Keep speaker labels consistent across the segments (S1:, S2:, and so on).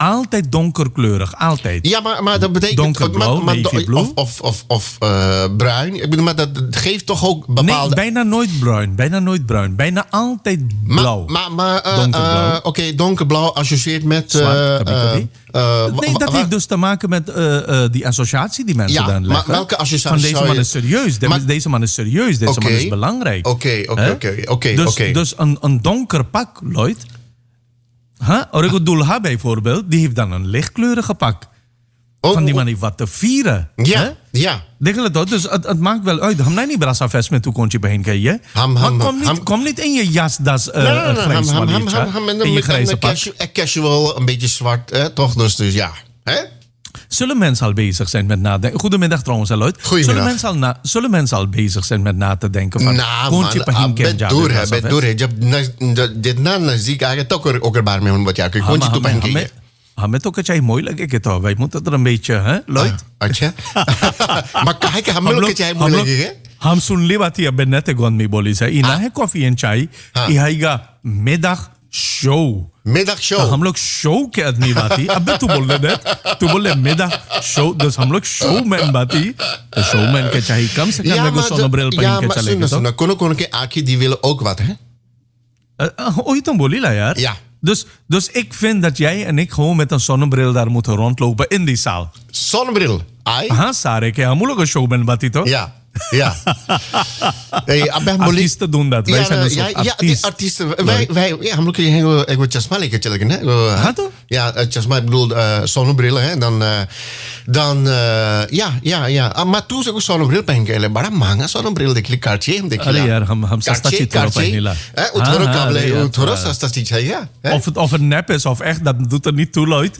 S1: altijd donkerkleurig. Altijd.
S2: Ja, maar dat betekent...
S1: Donkerblauw, navy blue.
S2: Of bruin. Ik bedoel, maar dat geeft toch ook bepaalde...
S1: Nee, bijna nooit bruin. Bijna altijd blauw.
S2: Donkerblauw. Oké, donkerblauw associeert met...
S1: Nee, dat heeft dus te maken met die associatie die mensen dan leggen.
S2: Maar welke associatie?
S1: Van deze man is serieus. Deze man is serieus. Deze man is belangrijk.
S2: Oké.
S1: Dus een donker pak, Lloyd... Origo Dulha bijvoorbeeld, die heeft dan een lichtkleurige pak. Van die man heeft wat te vieren.
S2: Ja.
S1: Dus het maakt wel uit. Ham niet brasa vest met toekomstje begin kan je. Kom niet in je jasdas grijs in je grijze pak.
S2: Casual, een beetje zwart, toch? Dus ja.
S1: Zullen mensen al bezig zijn met nadenken? Goedemiddag trouwens, Lloyd. Zullen mensen al bezig zijn met na te denken van...
S2: ben door. Dit na zie ik toch ook erbaar mee wat jij kunt toe pahin
S1: Hamet ook het jij moeilijk ik toch. Wij moeten er een beetje, Lloyd?
S2: Maar kijk, ook het jij moeilijk, hè?
S1: Ham sun libatia benette gon mi boli sa. Ina है coffee and चाय. इहाईगा middagshow. हम लोग शो के आदमी बाती. अबे तू बोल रहे middagshow. Dus हम लोग show में बाती. तो showman के चाहिए कम से कम लगो सोनोब्रेल पहन के चलेंगे तो.
S2: Ja, maar kono ke आँखें die willen ook wat, hè?
S1: Ooit dan bolie la yaar.
S2: Ja.
S1: Dus ik vind dat jij en ik gewoon met een zonnebril daar moeten rondlopen in die zaal.
S2: Zonnebril?
S1: Aha, Sare, que हम लोग een showman बाती तो.
S2: Ja.
S1: Artiesten doen dat. Wij zijn dus
S2: artiesten. Wij हम लोग एक वो चश्मा लेके चले गए ना.
S1: हाँ तो?
S2: Ja, चश्मा ik bedoel zonnebrillen hè. Dan maar toen ook zonnebril पहन के बड़ा महंगा zonnebril देख ली Cartier देख ली.
S1: अरे यार हम सस्ता चीज पहने ला.
S2: थोड़ा सस्ता चीज है या.
S1: Of het nep is of echt, dat doet er niet toe, Lloyd.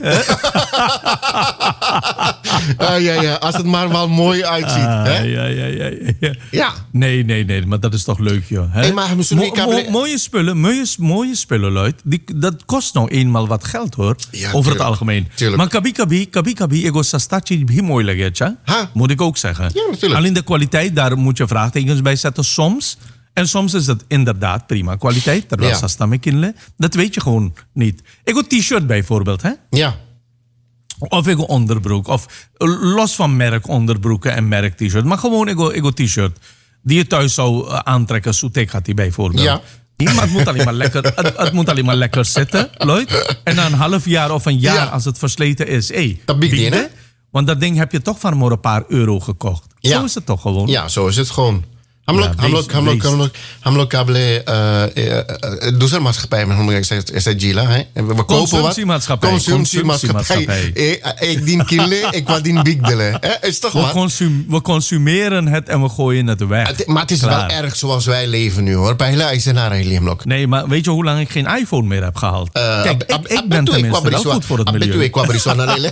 S2: Ja, als het maar wel mooi uitziet.
S1: Ja. Nee, maar dat is toch leuk, joh.
S2: Hey, maar
S1: mooie spullen, Lloyd. Dat kost nou eenmaal wat geld, hoor.
S2: Ja,
S1: over het algemeen.
S2: Tuurlijk.
S1: Maar kabi, ego sastachi bhi mooi lage, moet ik ook zeggen.
S2: Ja, natuurlijk.
S1: Alleen de kwaliteit, daar moet je vraagtekens bij zetten soms. En soms is het inderdaad prima kwaliteit. Terwijl sasta me kinle. Dat weet je gewoon niet. Ik een t-shirt bijvoorbeeld, hè?
S2: Ja.
S1: Of ik onderbroek. Of los van merk onderbroeken en merk t-shirt. Maar gewoon ik t-shirt. Die je thuis zou aantrekken. Soetek had die bijvoorbeeld.
S2: Ja.
S1: Maar het moet alleen maar lekker zitten, Lloyd. En na een half jaar of een jaar als het versleten is.
S2: Dat bieden,
S1: want dat ding heb je toch maar een paar euro gekocht.
S2: Ja.
S1: Zo is het toch gewoon.
S2: Ja, zo is het gewoon. हम लोग काबले दूसरा maatschappij met हम ऐसे जिला है we kopen wat consumptiemaatschappij ik dien kille ik wat dien bigdelen is toch wat
S1: we consumeren het en we gooien het weg.
S2: Maar het is wel erg zoals wij leven nu hoor bij is er naar Liamlok.
S1: Nee, maar weet je hoe lang ik geen iPhone meer heb gehaald? Kijk, ik ben tenminste wel goed voor het milieu.
S2: Ik kwam er zo naar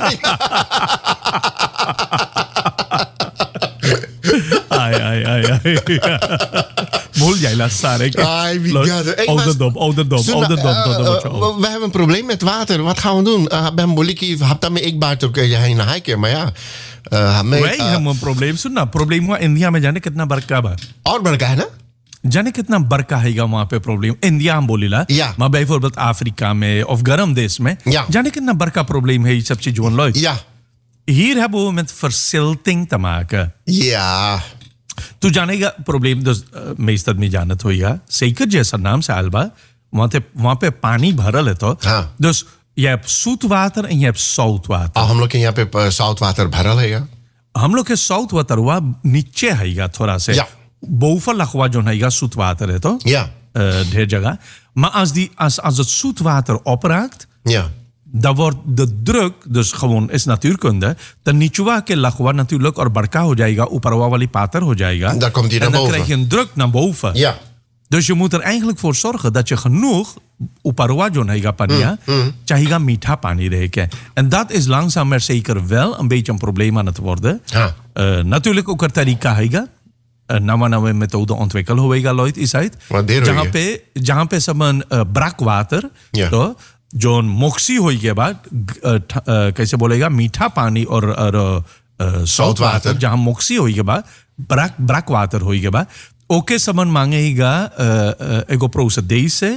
S1: Mol jij laat staan. Ouderdom.
S2: We hebben een probleem met water. Wat gaan we doen? Ben Boliki, ik baart ook een hiker, maar ja.
S1: Wij hebben een probleem. Suna, probleem हुआ इंडिया में जाने कितना बरका बा.
S2: और बरका है ना?
S1: जाने कितना बरका हैगा वहाँ पे प्रॉब्लम इंडिया में बोलीला. maar bijvoorbeeld Afrika में of गरम देश में. जाने कितना बरका probleem है ये सब चीज़ Lloyd.
S2: Ja.
S1: Hier hebben we met verzilting te maken.
S2: Ja.
S1: तो जाने का प्रॉब्लम तो मेस्तर में जानत होगा सेकर जैसा नाम से आलबा वहाँ पे पानी भरल है तो dus je hebt zoet water en je hebt zout water.
S2: हम लोग के यहाँ पे zoutwater भरल है.
S1: हम लोग के zout water हुआ नीचे हैगा थोड़ा से.
S2: Ja.
S1: Boven लखवा जो हैगा zoet water है तो.
S2: Ja.
S1: ढेर जगह. Maar als het zoet water opraakt.
S2: Ja.
S1: Dan wordt de druk, dus gewoon is natuurkunde, dan नीचुआ के लखवा natuurlijk और बड़का हो जाएगा, ऊपरवा वाली पातर हो जाएगा.
S2: Dan komt die naar boven.
S1: En dan krijg je een druk naar boven.
S2: Ja.
S1: Dus je moet er eigenlijk voor zorgen dat je genoeg ऊपरवा जो रहेगा पानी, चाहिएगा मीठा पानी रहेगा. En dat is langzaam maar zeker wel een beetje een probleem aan het worden. Natuurlijk ook er tariqa हैगा. नवा methode ontwikkeld होएगा Lloyd is uit. जहाँ पे सब ब्रैकवाटर तो जो मोक्सी हो के बाद कैसे बोलेगा मीठा पानी और सॉल्ट वाटर जहाँ मोक्सी हो के बाद ब्रैक वाटर हो के बाद ओके समन मांगेगा एगो प्रोसेस से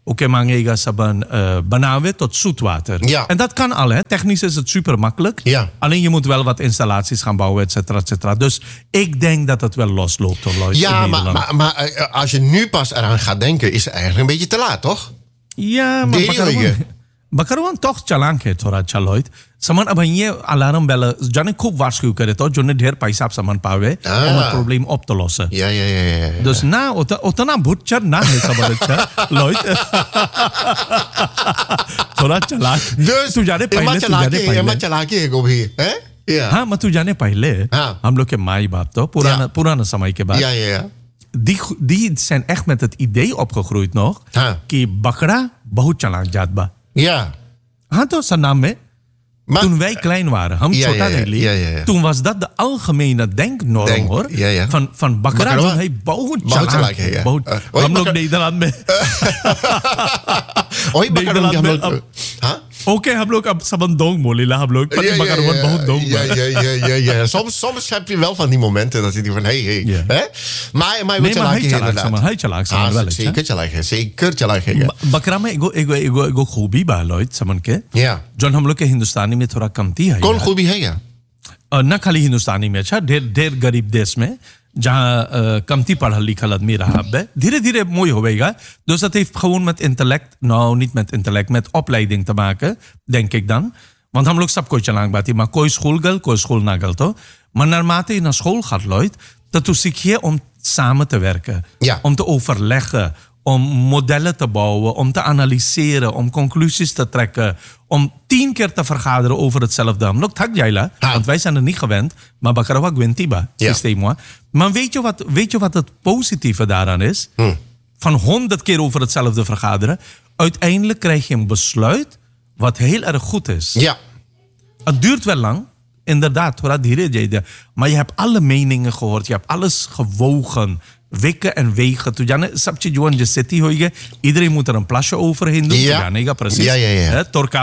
S1: Oké, mangega saban banawe tot zoetwater.
S2: Ja.
S1: En dat kan al, hè. Technisch is het super makkelijk.
S2: Ja.
S1: Alleen je moet wel wat installaties gaan bouwen, et cetera, et cetera. Dus ik denk dat het wel losloopt, hoor, Lloyd.
S2: Ja, maar als je nu pas eraan gaat denken, is het eigenlijk een beetje te laat, toch?
S1: Ja, maar Bakaruan toch chalang है थोड़ा चलोइत सामान अब ये alarm bell जाने खूब वार्षिक करे तो जोने ढेर पैसा सामान पावे और problem op te lossen.
S2: Ja.
S1: Dus na उतना भुच्चर ना है सब अच्छा Lloyd. थोड़ा चलाक.
S2: Dus
S1: तू जाने पहले
S2: चलाकी है गोभी, हैं?
S1: Yeah. हाँ, मैं तू जाने पहले हम लोग के माई बाप तो पुराना समय के बाद.
S2: Ja.
S1: Die zijn echt met het idee opgegroeid nog. कि बकरा बहुत चालाक जात बा.
S2: Ja.
S1: हाँ तो सनाम में toen wij klein waren, हम छोटा नहीं ली, toen was dat de algemene denknorm hoor. Van बकरा जो है बहुत चालाक है. हम लोग नीदरलैंड में Oké, हम लोग अब सबन dong बोलेला हम लोग बकरवन बहुत dong.
S2: Ja. Soms heb je wel van die momenten dat je die van hey. Hè? Maar hij चलाक है. Zeker चलाक है.
S1: बकरा में एगो खूबी बा Lloyd समन के.
S2: Ja.
S1: जो हम लोग के हिंदुस्तानी में थोड़ा कमती है.
S2: कौन खूबी है या?
S1: न खाली हिंदुस्तानी में अच्छा ढेर गरीब देश में जहाँ कमती पढ़ा लिखा आदमी रहा है धीरे mooi होगा. Dus dat heeft gewoon met intellect, nou niet met intellect, met opleiding te maken, denk ik dan. Want हम लोग सब कोई चलाक बाती maar कोई school गल कोई school ना गल तो maar naarmate je naar school gaat Lloyd dat zie je om samen te werken, om te overleggen, om modellen te bouwen, om te analyseren, om conclusies te trekken, om 10 keer te vergaderen over hetzelfde. Want wij zijn er niet gewend, maar Bakarawa Gwentiba, systeem. Maar weet je wat het positieve daaraan is? Van 100 keer over hetzelfde vergaderen, uiteindelijk krijg je een besluit wat heel erg goed is.
S2: Ja.
S1: Het duurt wel lang, inderdaad, maar je hebt alle meningen gehoord, je hebt alles gewogen. Wikken en wegen. Iedereen moet er een plasje overheen doen.
S2: Ja,
S1: precies.
S2: Ja.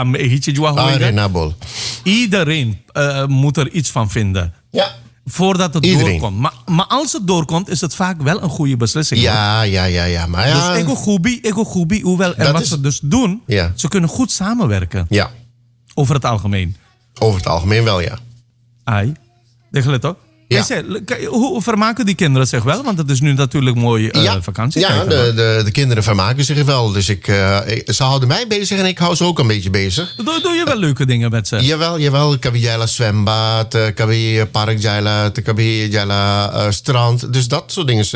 S1: Iedereen moet er iets van vinden.
S2: Ja.
S1: Voordat het doorkomt. Maar als het doorkomt, is het vaak wel een goede beslissing.
S2: Ja. Maar ja.
S1: Dus ego goebi, hoewel. En wat ze dus doen, ze kunnen goed samenwerken.
S2: Ja.
S1: Over het algemeen.
S2: Over het algemeen wel, ja.
S1: Ai. Denk toch? Ja. Hoe vermaken die kinderen zich wel? Want het is nu natuurlijk mooi vakantie.
S2: Ja, de kinderen vermaken zich wel. Dus ze houden mij bezig en ik hou ze ook een beetje bezig.
S1: Doe je wel leuke dingen met ze?
S2: Jawel. Kabi Jaila zwembad, kabi park Jaila, kabi Jaila strand. Dus dat soort dingen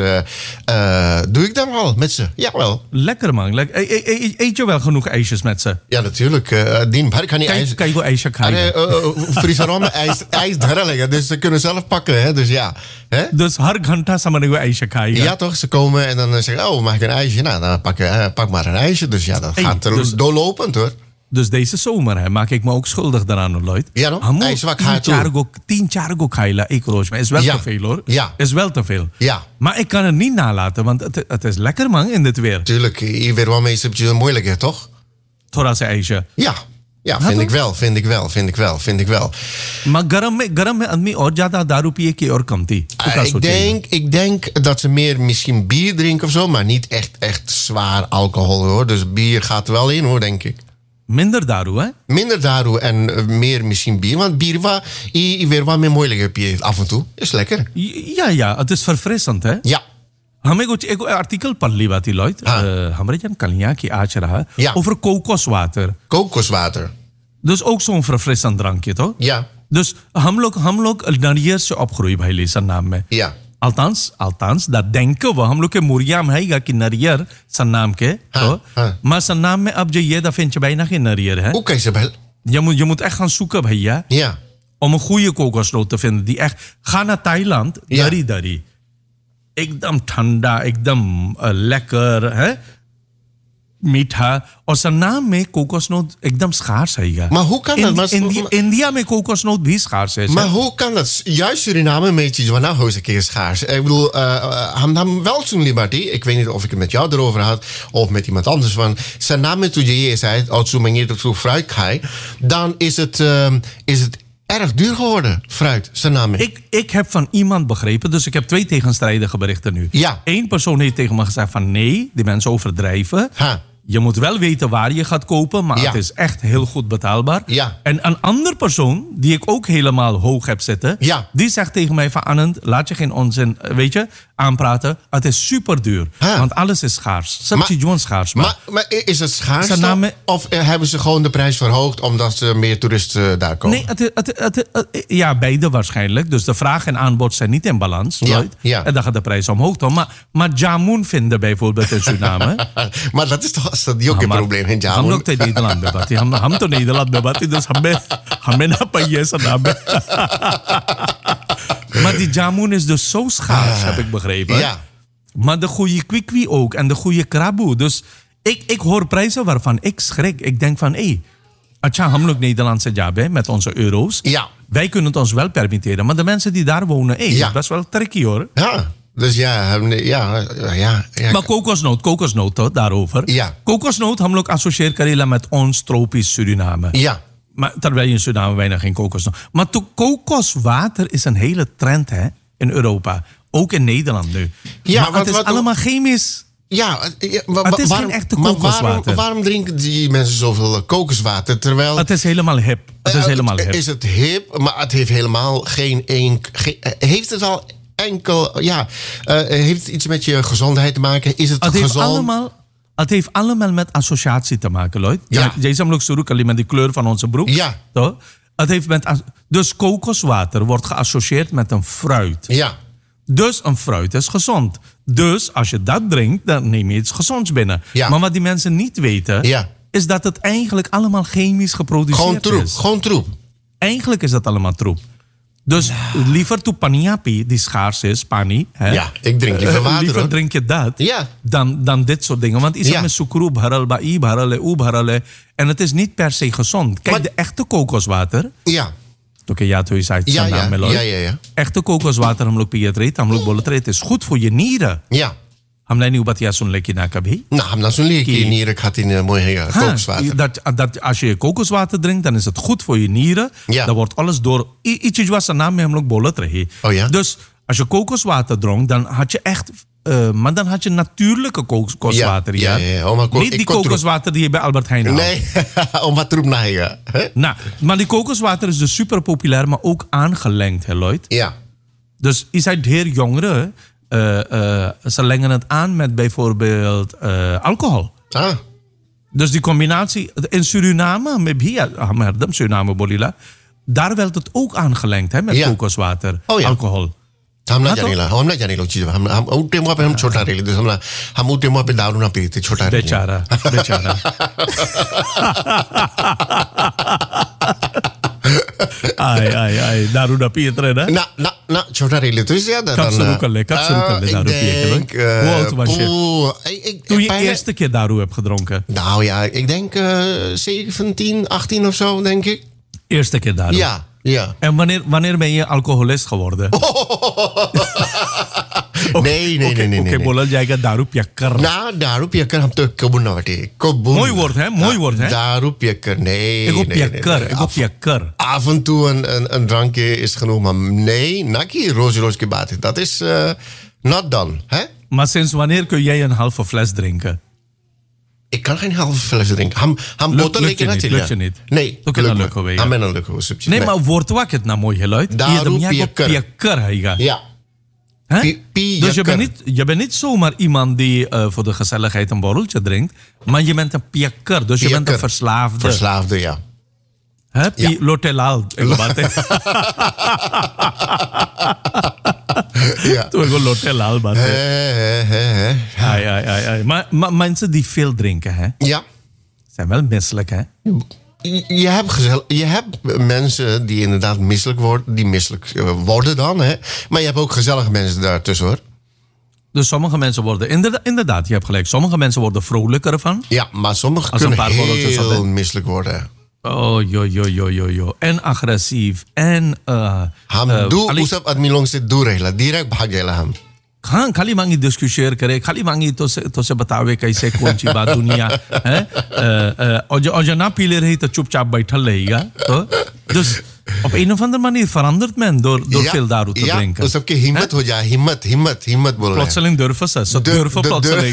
S2: doe ik dan wel met ze. Jawel.
S1: Lekker man. Eet je wel genoeg ijsjes met ze?
S2: Ja, natuurlijk. Maar kan niet ijs.
S1: Kan je wel ijsje krijgen?
S2: Frisarom ijs leggen. Dus ze kunnen zelf pakken. Hè? Dus ja. Hè?
S1: Dus har ghanta samen ijsje krijgen.
S2: Ja toch, ze komen en dan zeggen mag ik een ijsje? Nou, dan pak maar een ijsje. Dus ja, dat gaat er doorlopend hoor.
S1: Dus deze zomer maak ik me ook schuldig daaraan, Lloyd.
S2: Ja, no? IJswak gaat toe.
S1: 10 jaar kaila, ik roos. Maar is wel te veel hoor.
S2: Ja.
S1: Is wel te veel.
S2: Ja.
S1: Maar ik kan het niet nalaten, want het is lekker man in dit weer.
S2: Tuurlijk, hier weer wel meestal moeilijk hè, toch?
S1: Thora's ijsje.
S2: Ja, vind ik wel.
S1: Maar garam में आदमी और ज्यादा दारू पिए कि और कम थी?
S2: Ik denk dat ze meer misschien bier drinken of zo, maar niet echt zwaar alcohol hoor. Dus bier gaat er wel in hoor, denk ik.
S1: Minder daru, hè?
S2: Minder daru en meer misschien bier. Want bier weer wat meer moeilijk heb je af en toe. Is lekker.
S1: Ja, het is verfrissend, hè?
S2: Ja.
S1: हमें कुछ एक आर्टिकल पढ़ ली बात Lloyd हमारे जन कलियां की आज रहा over kokoswater.
S2: Kokoswater.
S1: Dus ook zo'n verfrissend drankje, toch?
S2: Ja.
S1: Dus हम लोग नारियल से opgroeid भाई लीसा नाम में.
S2: Ja.
S1: Althans, dat denken we. हम लोग के मुर्गिया में है कि नारियल सन नाम के, तो maar सन नाम में अब जो ये dat vind je bijna geen नारियल है.
S2: Hoe kan je ze
S1: je moet echt gaan zoeken भैया.
S2: Ja.
S1: Om een goede kokosnoot te vinden die echt ga naar Thailand, dari. एकदम ठंडा एकदम लेकर है मीठा और सन्नाम में कोकोसनोट एकदम schaars है.
S2: Maar hoe kan dat?
S1: India में कोकोसनोट भी schaars है.
S2: Maar hoe kan dat? Juist Suriname een beetje van nou eens een keer schaars. Ik bedoel, hem wel zo'n liberty. Ik weet niet of ik het met jou erover had of met iemand anders van. Suriname toen je zei als zo'n manier dat zo fruit krijgt, dan is het erg duur geworden, fruit, Suriname.
S1: Ik heb van iemand begrepen, dus ik heb 2 tegenstrijdige berichten nu.
S2: Ja.
S1: 1 persoon heeft tegen me gezegd van nee, die mensen overdrijven. Je moet wel weten waar je gaat kopen, maar het is echt heel goed betaalbaar.
S2: Ja.
S1: En een andere persoon, die ik ook helemaal hoog heb zitten... die zegt tegen mij van Anand, laat je geen onzin aanpraten. Het is super duur, want alles is schaars. Schaars.
S2: Maar is het schaars of hebben ze gewoon de prijs verhoogd... omdat ze meer toeristen daar komen?
S1: Nee, beide waarschijnlijk. Dus de vraag en aanbod zijn niet in balans.
S2: Ja.
S1: En dan gaat de prijs omhoog. Maar jamun vinden bijvoorbeeld in Suriname...
S2: maar dat is toch ook een probleem in jamun?
S1: Ham ook in Nederland bebati. Ham to Nederland bebati. Dus ham na paiyes nabe. Maar die jamun is dus zo schaars, heb ik begrepen.
S2: Ja.
S1: Maar de goede kwikwi ook. En de goede kraboe. Dus ik hoor prijzen waarvan ik schrik. Ik denk van, atja, hamluk Nederlandse jabe met onze euro's.
S2: Ja.
S1: Wij kunnen het ons wel permitteren. Maar de mensen die daar wonen, is best wel tricky hoor.
S2: Ja. Dus ja.
S1: Maar kokosnoot toch, daarover.
S2: Ja.
S1: Kokosnoot, hamluk associeert Karela met ons tropisch Suriname.
S2: Ja.
S1: Maar terwijl je in Suriname bijna geen kokosnoot. Maar kokoswater is een hele trend in Europa. Ook in Nederland nu. Ja, maar het is allemaal chemisch.
S2: Ja,
S1: het is geen echte kokoswater.
S2: Waarom drinken die mensen zoveel kokoswater? Terwijl
S1: het is helemaal hip.
S2: Is het hip, maar het heeft helemaal heeft het al enkel... heeft het iets met je gezondheid te maken? Is het gezond?
S1: Het heeft allemaal met associatie te maken, Lloyd.
S2: Ja.
S1: Jij zou ook zo met die kleur van onze broek.
S2: Ja.
S1: Toch? Het heeft dus kokoswater wordt geassocieerd met een fruit.
S2: Ja.
S1: Dus een fruit is gezond. Dus als je dat drinkt, dan neem je iets gezonds binnen.
S2: Ja.
S1: Maar wat die mensen niet weten, is dat het eigenlijk allemaal chemisch geproduceerd is.
S2: Gewoon troep.
S1: Eigenlijk is dat allemaal troep. Dus liever to paniapi, die schaars is, pani. Hè?
S2: Ja, ik drink liever water.
S1: Liever drink je dat dan dit soort dingen. Want is met sucru, bharale, bai, bharale. En het is niet per se gezond. Kijk, de echte kokoswater...
S2: Ja.
S1: Oké, ja, toen je zei het naam Meloy.
S2: Ja.
S1: Echte kokoswater, hamluk pietreet, hamluk bolletreet, is goed voor je nieren.
S2: Ja.
S1: Hamlijn nu wat zo'n lekje na kabi.
S2: Nou, hamlijn zo'n lekje nieren gaat in mooi kokoswater.
S1: Dat als je kokoswater drinkt, dan is het goed voor je nieren.
S2: Ja.
S1: Dan wordt alles door... Ietsje was zijn naam met hamluk bolletreet.
S2: Oh ja?
S1: Dus als je kokoswater dronk, dan had je echt... maar dan had je natuurlijke kokoswater.
S2: Ja.
S1: Niet die kokoswater die je bij Albert Heijn haalt.
S2: Nee, om wat troep na je.
S1: Nou, maar die kokoswater is dus super populair, maar ook aangelengd, hè, Lloyd?
S2: Ja.
S1: Dus je zei heer jongeren, ze lengen het aan met bijvoorbeeld alcohol.
S2: Ah.
S1: Dus die combinatie, in Suriname, Suriname bolila, daar werd het ook aangelengd met kokoswater, alcohol.
S2: हम ना जाने लो चीज हम उठे मुंह पे हम छोटा रेली तो हम उठे मुंह पे दारू ना पीते छोटा रेली
S1: बेचारा आई दारू ना पियत रहे
S2: ना छोटा रेली तो इससे ज्यादा
S1: कब शुरू कर ले दारू पिए toen je eerste keer daru hebt gedronken?
S2: Nou ja, ik denk 17, 18 of zo, denk ik.
S1: Eerste keer daru?
S2: Ja. Ja.
S1: En wanneer ben je alcoholist geworden?
S2: Nee.
S1: Oké, bola जाएगा दारू पियक्कर.
S2: ना दारू पियक्कर हम तो कबूल ना बटे कबूल.
S1: Mooi woord hè?
S2: दारू पियक्कर nee.
S1: Ik op piयक्कर.
S2: Af en toe een drankje is genoeg, maar nee, naki roos ke baat. Dat is not done, hè?
S1: Maar sinds wanneer kun jij een halve fles drinken?
S2: Ik kan geen halve fles drinken.
S1: Lukt je niet?
S2: Nee.
S1: Oké, dan lukt het.
S2: Amen, dan lukt het.
S1: Nee, maar woord wat het nou mooi geluid.
S2: Daru
S1: piयक्कर.
S2: Ja.
S1: Dus je bent niet zomaar iemand die voor de gezelligheid een borreltje drinkt, maar je bent een piयक्कर. Dus je bent een verslaafde.
S2: Verslaafde, ja.
S1: Hè? Lotelal.
S2: Ja.
S1: Toen ik Lotelal was. Maar mensen die veel drinken, hè?
S2: Ja.
S1: Zijn wel misselijk, hè?
S2: Je hebt mensen die inderdaad misselijk worden dan, hè? Maar je hebt ook gezellige mensen daartussen, hoor.
S1: Dus sommige mensen worden, inderdaad, je hebt gelijk, sommige mensen worden vrolijker ervan.
S2: Ja, maar sommige kunnen heel misselijk worden.
S1: Oh, yo. En agressief. En...
S2: usab admi long se dur rehla. Direct bhag jayla hum.
S1: हाँ खाली मांगी डिस्कशन करे खाली मांगी तो से बतावे कैसे कौन सी बात दुनिया है और जो ना पी ले रही तो चुपचाप बैठल रहेगा तो Op een of andere manier verandert men door veel daru te drinken.
S2: Dus oké, himmat ho ja, himmat boleh.
S1: Plotseling durven ze. Ze durven plotseling.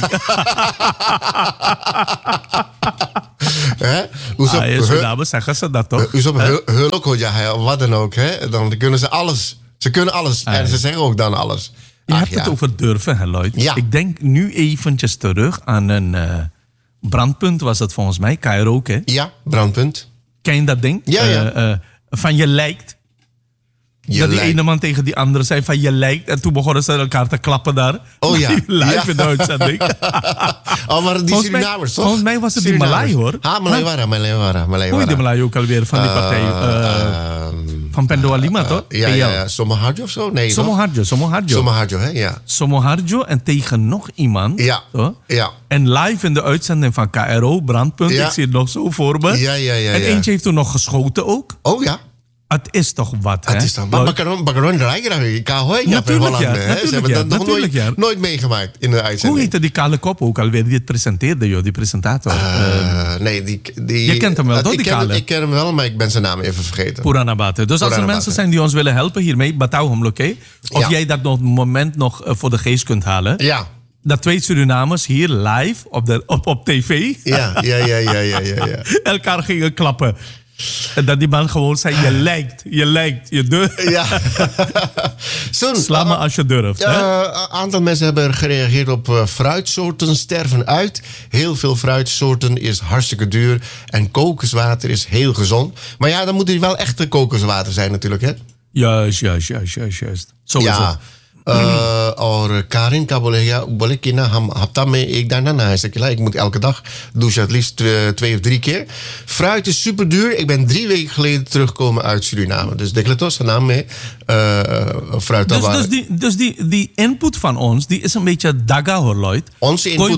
S1: Zeggen ze dat toch?
S2: Dus op hulk ho ja, wat dan ook. Hè? Dan kunnen ze alles. Ze kunnen alles. En ze zeggen ook dan alles.
S1: Je hebt het over durven, hè, Lloyd.
S2: Ja.
S1: Ik denk nu eventjes terug aan een brandpunt, was het volgens mij. Cairo, hè?
S2: Ja, brandpunt.
S1: Ken je dat ding?
S2: Ja.
S1: Van je lijkt. Dat die ene man tegen die andere zei van je lijkt. En toen begonnen ze elkaar te klappen daar.
S2: Oh ja.
S1: Live in de uitzending.
S2: Maar die Surinamers toch?
S1: Volgens mij was het die Malai hoor.
S2: Malai.
S1: Hoe heet de Malai ook alweer van die partij? Van Pendoa Lima toch?
S2: Ja. Somo Harjo of zo? Nee.
S1: Somo Harjo,
S2: hè? Ja.
S1: Somo Harjo en tegen nog iemand.
S2: Ja.
S1: Toch?
S2: Ja.
S1: En live in de uitzending van KRO, brandpunt. Ja. Ik zie het nog zo voor me.
S2: Ja.
S1: En eentje heeft toen nog geschoten ook.
S2: Oh ja.
S1: Het is toch wat, hè?
S2: Het is toch. Maar Bakaron draaien graag.
S1: Natuurlijk,
S2: Ze hebben dat nog nooit meegemaakt in de uitzending.
S1: Hoe heette die kale kop ook alweer die het presenteerde, joh, die presentator?
S2: Nee,
S1: je kent hem wel, toch, die kale?
S2: Ik ken hem wel, maar ik ben zijn naam even vergeten.
S1: Puranabate. Dus als er mensen zijn die ons willen helpen hiermee, Batau Homloke. Of jij dat nog een moment nog voor de geest kunt halen.
S2: Ja.
S1: Dat 2 Surinamers hier live op tv.
S2: Ja.
S1: Elkaar gingen klappen. En dat die man gewoon zei, je lijkt, je durft.
S2: Ja.
S1: Sla me als je durft.
S2: Een aantal mensen hebben gereageerd op fruitsoorten sterven uit. Heel veel fruitsoorten is hartstikke duur. En kokoswater is heel gezond. Maar ja, dan moet het wel echte kokoswater zijn natuurlijk, hè?
S1: Juist. Sowieso.
S2: Ja. और Karin का बोले कि ना हम हफ्ता में एक दाना ना है सकेला. Ik moet elke dag douchen, het liefst 2 of 3 keer. Fruit is super duur. Ik ben 3 weken geleden teruggekomen uit Suriname. Dus decletos naam mee fruit.
S1: Dus die input van ons, die is een beetje daga hoor, Lloyd.
S2: Onze input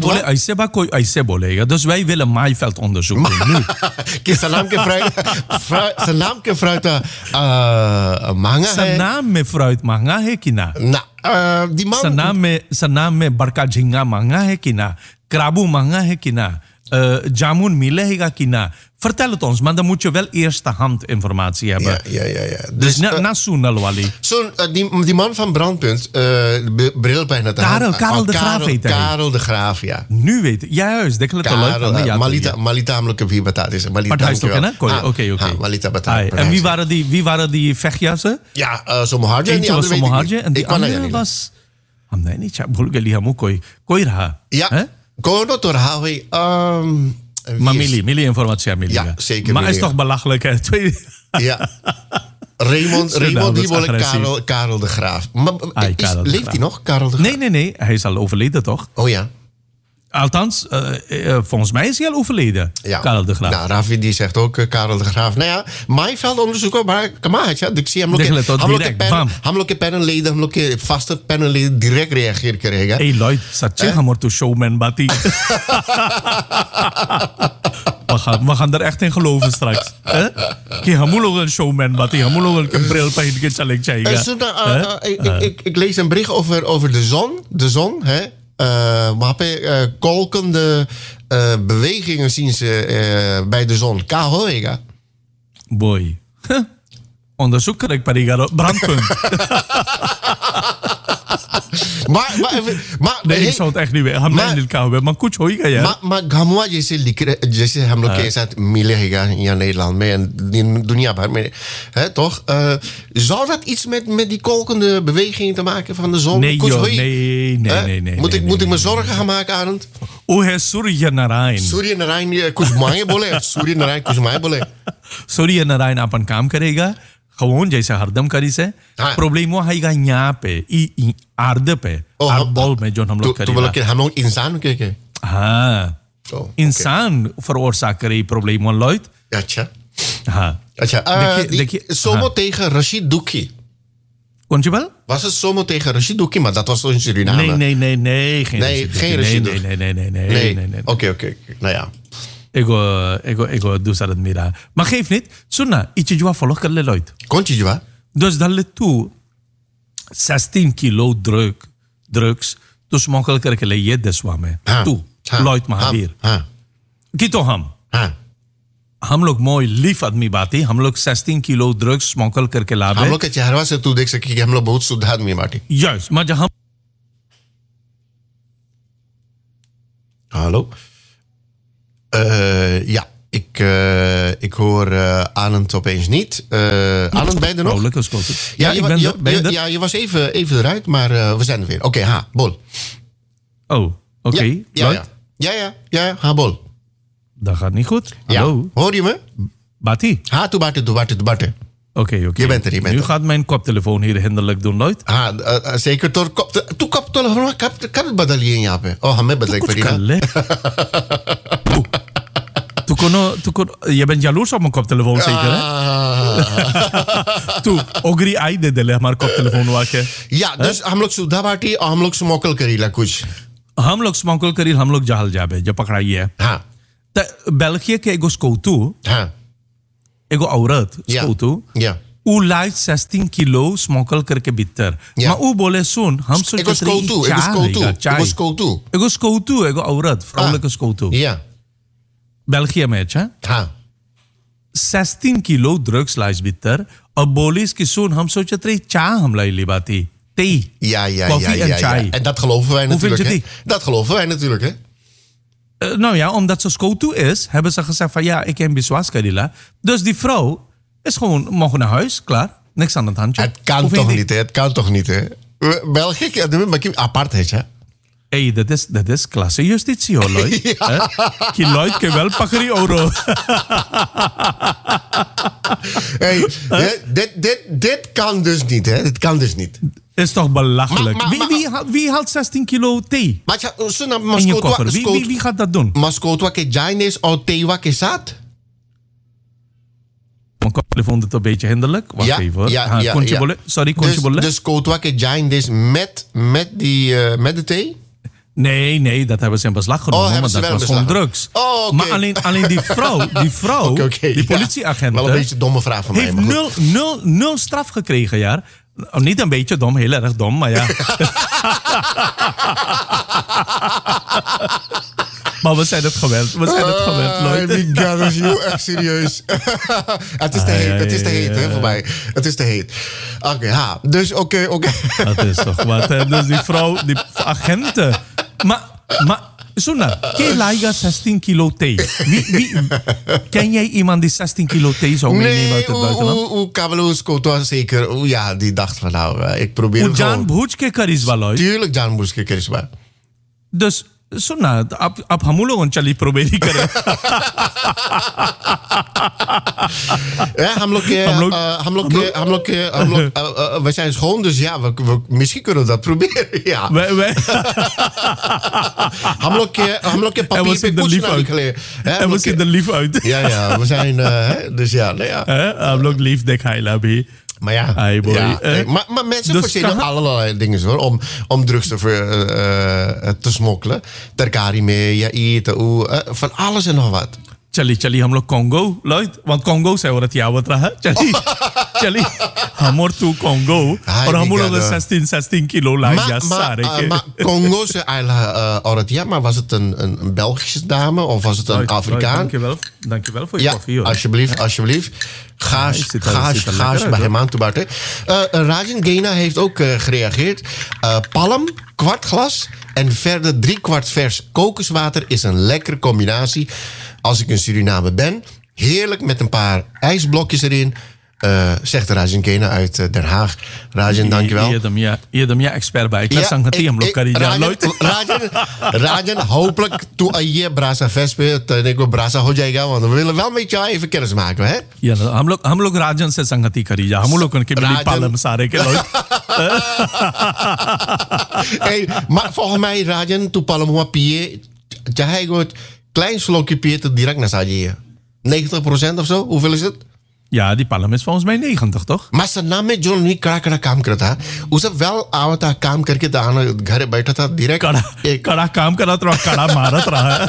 S1: wat? Dus wij willen maaiveld onderzoeken nu.
S2: Zijn naam ke fruit manga.
S1: Zijn naam met fruit manga he kina.
S2: Die man...
S1: Zijn naam met barka jhinga manga he kina. Krabu manga he kina. Jamun milehega kina. Vertel het ons, maar dan moet je wel eerste hand informatie hebben.
S2: Ja.
S1: Dus na Soenal Wali.
S2: Die man van Brandpunt, brilpijn dat
S1: Karel de Graaf heet hij.
S2: Karel de Graaf, ja.
S1: Nu weet ik. Juist, dat is leuk.
S2: Malita amelijk op Hibatat is.
S1: Maar hij is toch, hè? Oké.
S2: Malita Batat.
S1: En wie waren die vechtjassen?
S2: Ja, Somo Harjo.
S1: Eentje was Somo Harjo en die andere was... Hamdai niet, Bulgali hamu koi raha.
S2: Ja. Kono to raha hoi.
S1: Maar Millie informatie aan Millie.
S2: Ja, zeker.
S1: Maar hij is toch belachelijk, hè?
S2: Ja. Raymond die wilde Karel de Graaf. Leeft hij nog, Karel de Graaf?
S1: Nee. Hij is al overleden, toch?
S2: Oh ja.
S1: Althans, volgens mij is hij al overleden,
S2: ja.
S1: Karel de Graaf.
S2: Nou, Ravi die zegt ook Karel de Graaf. Nou ja, maaiveld onderzoeken, maar kamaatje. Ik zie hem ook panelleden, vaste panelleden direct reageren krijgen.
S1: Hey Lloyd, satje hamor to showman bati. We gaan er echt in geloven straks. Hamulo een showman bati, hamulo een bril pa hin ke
S2: ik lees een bericht over de zon. De zon, hè? Kolkende bewegingen zien ze bij de zon. Kahoega.
S1: Boy. Onderzoek ik Parigaro. Brandpunt.
S2: maar
S1: nee, ik zou het echt niet weten. Maar kuch hoiga ja.
S2: Maar gamwa jesse हम लोग के साथ मिलेगा in Nederland mee en in dunia mee, hè toch? Zou dat iets met die kolkende bewegingen te maken van de zon?
S1: Nee, nee.
S2: Moet ik me zorgen gaan maken, Arend?
S1: Surya Narayan.
S2: Surya Narayan kuch maye bole. Surya Narayan kuch maye bole.
S1: Surya Narayan अपन काम करेगा gewoon जैसे हरदम करी से प्रॉब्लम वो आएगा यहाँ पे आर्द पे आर्दबॉल में जो हम लोग करेगा
S2: तो हम लोग इंसान के
S1: हाँ इंसान veroorzaakt er problemen Lloyd.
S2: अच्छा
S1: हाँ
S2: देखिए Somo tegen Rashid Douki.
S1: Kon je wel?
S2: Was het Somo tegen Rashid Douki, maar dat was toch in Suriname?
S1: Nee,
S2: geen Rashid Douki.
S1: Nee.
S2: Oké. Nou ja.
S1: Ego दूसरा मेरा maar geef niet सुनना इचे जुआ फॉलो कर ले Lloyd
S2: कौन चीज जुआ
S1: dus dan le toe 16 kilo drugs तो smokkel करके ले ये 10 में तू Lloyd Mahavir Kito ham हम लोग मोई लीफ आदमी बाती हम लोग 16 किलो ड्रग्स स्मोकल करके लावे
S2: हम लोग के चेहरा से तू देख सकी कि हम लोग बहुत शुद्ध आदमी बाटी
S1: यस मजा हम
S2: hallo ja ik hoor Anand opeens niet. Anand, ben je er nog? Ja, je was even eruit, maar we zijn er weer. Oké, Bol.
S1: Oh, oké.
S2: Ja, Bol.
S1: Dat gaat niet goed. Hallo.
S2: Ja. Hoor je me?
S1: Bati.
S2: Toe Barte. Oké.
S1: Je bent er. Nu gaat mijn koptelefoon hier hinderlijk doen, Lloyd.
S2: Zeker. Toe koptelefoon. Ik heb het badalien, Jaap. Oh, hame badalien.
S1: Je bent jaloers op mijn koptelefoon, zeker, hè? Toe, ogri आई दे दे हमारे koptelefoon वाके.
S2: Ja, dus हम लोग सुधा बाटी और हम लोग स्मोकल करीला कुछ.
S1: हम लोग स्मोकल करी हम लोग जहल जाबे जब पकड़ाई है.
S2: हाँ.
S1: तो बेल्जियम के एगो स्कोटू.
S2: हाँ.
S1: एगो औरत स्कोटू.
S2: Ja.
S1: U lijkt 16 kilo smokkel करके भीतर. Maar u बोले सुन हम सोच
S2: एगो स्कोटू
S1: एगो औरत vrouwelijke स्कोटू.
S2: Ja.
S1: België met je?
S2: हाँ.
S1: 16 kilo drugslijst bitter. और बोलिस की सुन हम सोचत रही चाय हम लाई लिबाती. Thee.
S2: Ja. En dat geloven wij natuurlijk. Hè? Dat geloven wij natuurlijk, hè?
S1: Nou ja, omdat ze scoto is, hebben ze gezegd van ja, ik heb bezwaar karila. Dus die vrouw is gewoon mogen naar huis, klaar. Niks aan het handje.
S2: Het kan toch niet, hè? België, apart is, hè?
S1: Hey, dat is klasse justitie, hoor, Lloyd. Die Lloyd kan wel pakkerie euro.
S2: Hey, dit kan dus niet, hè? Dit kan dus niet.
S1: Is toch belachelijk? Wie haalt 16 kilo thee? In je koffer. Wie gaat dat doen?
S2: Mascotwa ke jaines o tewa ke zat?
S1: Mijn koptelefoon doet een beetje hinderlijk. Wacht even hoor. Sorry, kontje bolle.
S2: Dus kotwa ke jaines met de thee?
S1: Nee, dat hebben ze in beslag genomen, maar dat was gewoon drugs.
S2: Oh, okay.
S1: Maar alleen die vrouw, die politieagent,
S2: wel een beetje een domme vraag van mij.
S1: Heeft nul straf gekregen, ja. Niet een beetje dom, heel erg dom, maar ja. Maar we zijn het gewend, Lloyd.
S2: Die gathers you, echt serieus. Het is te heet, hè, voor mij. Het is te heet. Oké. Dus oké.
S1: Dat is toch wat, hè. Dus die vrouw, die agenten. Maar Suna, ken je 16 kilo thee? Ken jij iemand die 16 kilo thee zou meenemen uit het buitenland?
S2: Nee, Kabeloes Koto zeker. Ja, die dacht van nou, ik probeer het gewoon.
S1: Jan Bhoojke karisma, Lloyd.
S2: Tuurlijk Jan Bhoojke karisma.
S1: Dus सुना आप हम लोग चली प्रोबेरी करें
S2: we zijn schoon, dus ja, we misschien kunnen we dat proberen. Ja. हम लोग के papier पे कुछ ना निकले.
S1: En we zien de lief uit.
S2: Ja, we zijn dus ja, nee, ja.
S1: हम लोग lief दिखाइला भी.
S2: Maar ja, maar mensen dus verzinnen allerlei dingen hoor, om drugs te smokkelen. Terkari mee, ja, eten, van alles en nog wat.
S1: चली हम लोग Congo, Lloyd, want Congo से औरत यावत रहा चली हम और तू Congo और हम लोग 16 kilo lijstjes सारे के.
S2: Maar Congo से औरत ja, maar was het een Belgische dame of was het een Afrikaan?
S1: Dankjewel voor je koffie.
S2: Alsjeblieft. Gaas bij hem aan te baten. Rajan Gena heeft ook gereageerd. Palm, kwart glas en verder 3/4 vers kokoswater is een lekkere combinatie. Als ik in Suriname ben, heerlijk met een paar ijsblokjes erin, zegt Rajan Gena uit Den Haag. Rajan, dankjewel.
S1: Je hebt hem expert bij.
S2: Rajan, hopelijk toe je brasa vespe, nego brasa ho jayega, want we willen wel met jou even kennis maken, hè?
S1: Ja, हम लोग राजन से संगति करी जा. हम लोग उनके मिली पालम सारे के लोग.
S2: Hey, maar volgens mij Rajan toe palm hoa pie, chahe go klein slokje pie direct naar Saji. 90% of zo? Hoeveel is het?
S1: Ja, die palm is volgens mij 90, toch?
S2: Maar zijn naam met John niet kara काम करता. उसे wel आवता काम करके दाना घर बैठा था direct.
S1: कड़ा काम करा तो कड़ा मारत रहा.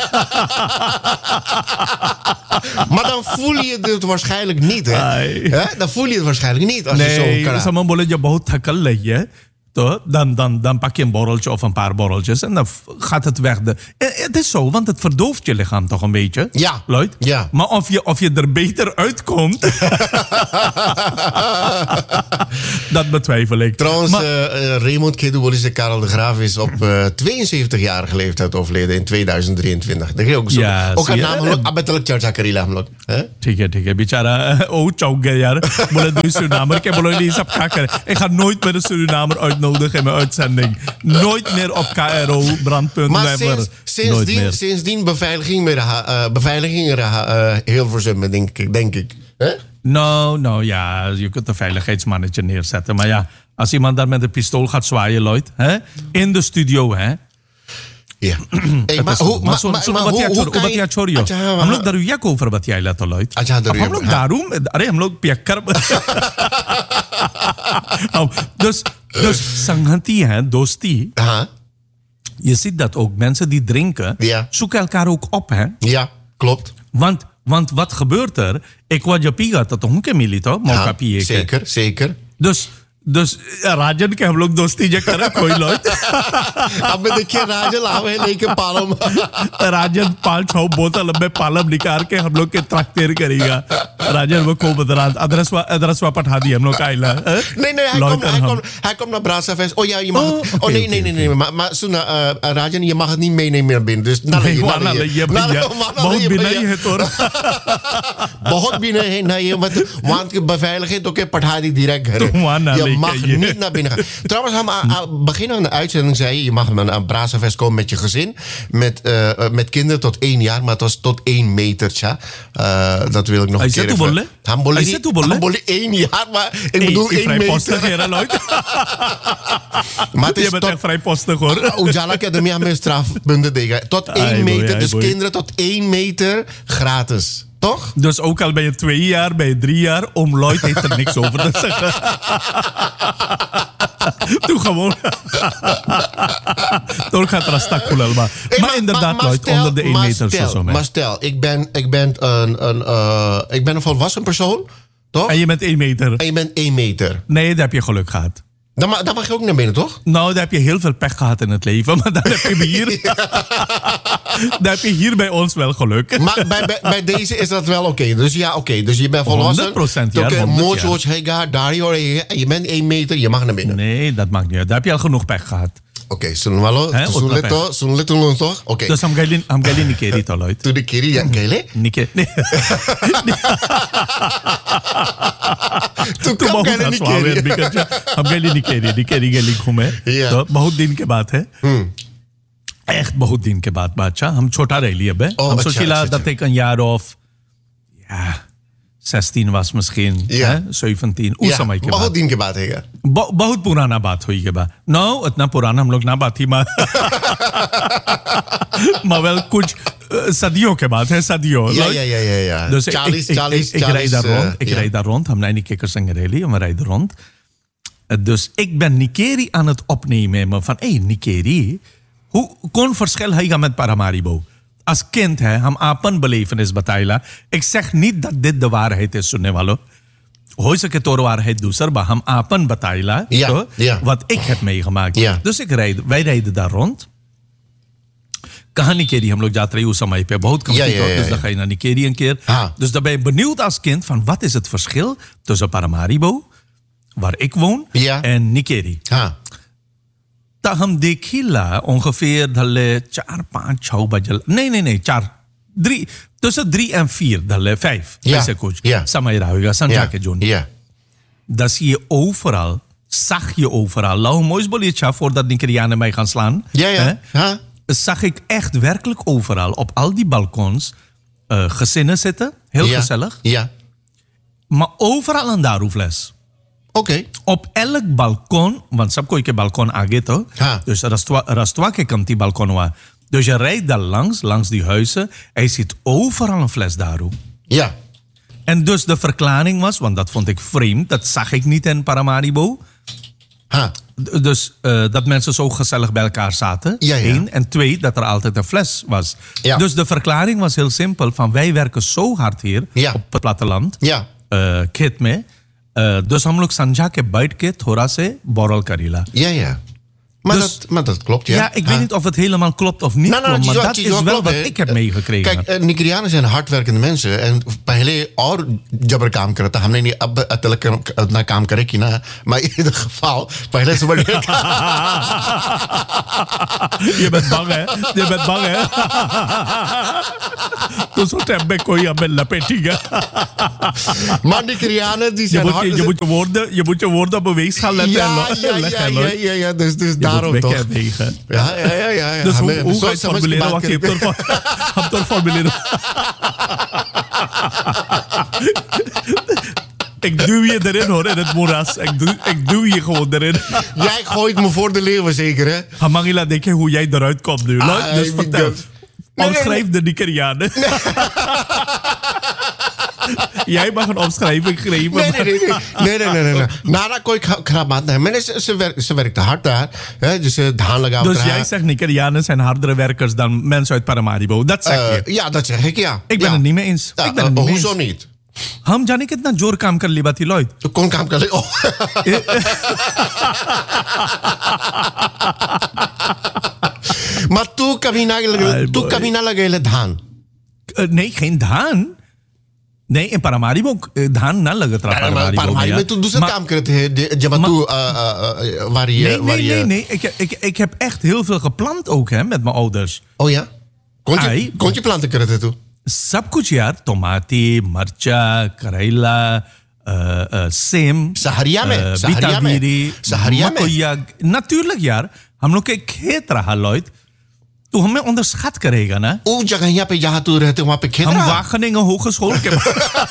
S2: Maar dan voel je het waarschijnlijk niet, hè? Dan voel je het waarschijnlijk niet als je zo
S1: कड़ा. समझ बोले जब बहुत थकल रही है Dan pak je een borreltje of een paar borreltjes en dan gaat het weg. Het is zo, want het verdooft je lichaam toch een beetje.
S2: Ja.
S1: Lloyd?
S2: Ja.
S1: Maar of je er beter uitkomt, dat betwijfel ik.
S2: Trouwens, Raymond Keduolis de Karel de Graaf is op 72-jarige leeftijd overleden in 2023. Dat is ook zo.
S1: Ja,
S2: ook een naam, abettelijk Charcha Karila.
S1: ठीक है बेचारा चौक गया यार बोले दो Surinamer ik बोलो नहीं सब क्या करें ik ga nooit meer een Surinamer uitnodigen in mijn uitzending nooit meer op KRO brandpunt
S2: maar sindsdien beveiliging heel verzummen denk ik
S1: nou ja je kunt een veiligheidsmannetje neerzetten maar ja als iemand daar met een pistool gaat zwaaien Lloyd in de studio
S2: Ja.
S1: हम लोग दरुया को ऊपर बतिया लेता लॉइट हम लोग दारू अरे हम लोग पियक्कर dus संगति है दोस्ती je ziet dat ook mensen die drinken zoeken elkaar ook op hè
S2: ja klopt
S1: want wat gebeurt er ik wou je piga dat honke milito mauka piye
S2: zeker
S1: dus राजन के हम लोग दोस्ती जो करा कोई लोग
S2: अब देखिए राजन लावे लेके पालम
S1: राजन 5-6 बोतल में पालम निकाल के हम लोग के ट्रैक्टर करेगा राजन वो को बदरात अदरसवा पठा दी हम लोग आइला
S2: nee hij komt naar Brassafest oh ja je mag nee maar सुना राजन je mag het niet meenemen meer binnen dus
S1: बहुत बिना ही है तो
S2: बहुत बिना है ना ये वहां की beveiliging तो के पठा दी direct घर mag niet naar binnen gaan. Trouwens, begin aan de uitzending zei je mag naar een Brassafest komen met je gezin. Met kinderen tot 1 jaar, maar het was tot 1 meter. Dat wil ik nog een keer even. Hamboli 1 jaar, maar ik bedoel 1 meter.
S1: Maar het is je bent echt vrijpostig hoor.
S2: Ujala Academie aan mijn strafpunten tegen. Tot 1 meter, dus kinderen tot 1 meter gratis. Toch?
S1: Dus ook al ben je 2 jaar, ben je 3 jaar, oom Lloyd heeft er niks over te zeggen. Doe gewoon. Door gaat er een stak voelen. Maar inderdaad, Lloyd, onder de 1 meter zo.
S2: Maar stel, ik ben een volwassen persoon, toch?
S1: En je bent 1 meter.
S2: En je bent 1 meter.
S1: Nee, daar heb je geluk gehad.
S2: Dan mag je ook naar binnen, toch?
S1: Nou, daar heb je heel veel pech gehad in het leven. Maar dan heb je hier... dan heb je hier bij ons wel geluk.
S2: Maar bij deze is dat wel oké. Dus ja, oké. Dus je bent volwassen.
S1: 100% ja.
S2: Je bent 1 meter, je mag naar binnen.
S1: Nee, dat mag niet. Daar heb je al genoeg pech gehad.
S2: Oké, sunwalo. Sunleto toch? Oké.
S1: Dus हम गए निकेरी तो Lloyd.
S2: Tu nikeri ya gele?
S1: Niकेरी.
S2: Tu कब गए निकेरी?
S1: हम गए निकेरी गली घूमे. तो बहुत दिन के बाद है. Echt बहुत दिन के बाद बादशाह. हम छोटा रह लिए बे. हम सोचिला dat ik een jaar of 16 was misschien, 17 उस समय के बाद.
S2: बहुत दिन के बाद है.
S1: बहुत पुराना बात हुई के बाद. No, इतना पुराना हम लोग ना बात ही maar wel कुछ सदियों के बाद है सदियों.
S2: Ja.
S1: Dus ik rijd daar rond. हम नैनी केकर संग रैली हम rijden rond. Dus ik ben Nikeri aan het opnemen van Nikeri, hoe kon verschil hij met Paramaribo? Als kind, हम आपन belevenis बताइला. Ik zeg niet dat dit de waarheid is, सुनने वालों. हो सके तो waarheid दूसर बा हम आपन बताइला. Wat ik heb meegemaakt. Dus wij rijden daar rond. कहाँ निकेरी हम लोग जाते रहे उस समय पे बहुत कम dus dan ga je naar Nikeri een keer. Dus dan ben je benieuwd als kind van wat is het verschil tussen Paramaribo, waar ik woon, en Nikeri. तो हम देखिला ongeveer 4-5 बजे नहीं 4 tussen 3 en 4 5 ऐसे कुछ समय रहा होगा संजा के zone dat zie je overal zag je overal lau moois boletje voordat Nikerianen mij gaan slaan zag ik echt werkelijk overal op al die balkons gezinnen zitten heel gezellig maar overal een daroefles.
S2: Okay.
S1: Op elk balkon, want सबको एक balkon आगे तो, dus रस्तवा के कम थी balkon हुआ. Dus je rijdt daar langs die huizen, en je ziet overal een fles daru.
S2: Ja.
S1: En dus de verklaring was, want dat vond ik vreemd, dat zag ik niet in Paramaribo. Dus dat mensen zo gezellig bij elkaar zaten. 1. En 2, dat er altijd een fles was. Dus de verklaring was heel simpel, van wij werken zo hard hier op het platteland. Kit me. Dus हम लोग संझा के बैठ के थोड़ा से borrel Karila.
S2: Ja. Maar dat klopt, ja.
S1: Ja, ik weet niet of het helemaal klopt of niet klopt, maar dat is wel wat ik heb meegekregen.
S2: Kijk, Nigerianen zijn hardwerkende mensen. En पहले और जबर काम करता हमने नहीं अब अतलक उतना काम करे कि ना maar in ieder geval पहले से बड़े
S1: Je bent bang, hè? तो सोच अब मैं कोई अब लपेटेगा.
S2: Maar Nigerianen die zijn hard.
S1: Je moet je woorden op een weegschaal letten.
S2: Ja, dus daarom toch. Ja.
S1: Dus hoe ga je het formuleren? Wacht, je hebt het formuleren. Ik duw je erin, hoor, in het moeras. Ik duw je gewoon erin.
S2: Jij gooit me voor de leeuwen, zeker, hè?
S1: Hamangila, denk je hoe jij eruit komt nu? Dus vertel. Omschrijf de Nigerianen. Jij mag een omschrijving geven.
S2: Nee. Nara kooi krabat. Nee, ze werkte hard daar. Dus
S1: jij zegt Nigerianen zijn hardere werkers dan mensen uit Paramaribo. Dat zeg je?
S2: Ja, dat zeg ik, ja.
S1: Ik ben het niet mee eens.
S2: Hoezo niet?
S1: हम जाने कितना जोर काम कर ली बात लॉयड.
S2: तो कौन काम कर ले? Maar तू कभी ना लगे धान.
S1: Nee, geen धान. Nee, in Paramaribo धान ना लगत रहा.
S2: Paramaribo में तू दूसरा काम करते हैं जब तू waar je.
S1: Nee. Ik heb echt heel veel geplant ook, hè, met mijn ouders.
S2: Oh ja? कौन सी planten करते तू?
S1: सब कुछ यार. टमाटी, मरचा, करेला, सेम,
S2: सहरिया में
S1: मकोया. Natuurlijk यार. हम लोग के खेत रहा लॉयड. तू हमें onderschat करेगा ना.
S2: उस जगह पे जहाँ तू रहते वहाँ पे खेत
S1: हम Wageningen Hogeschool के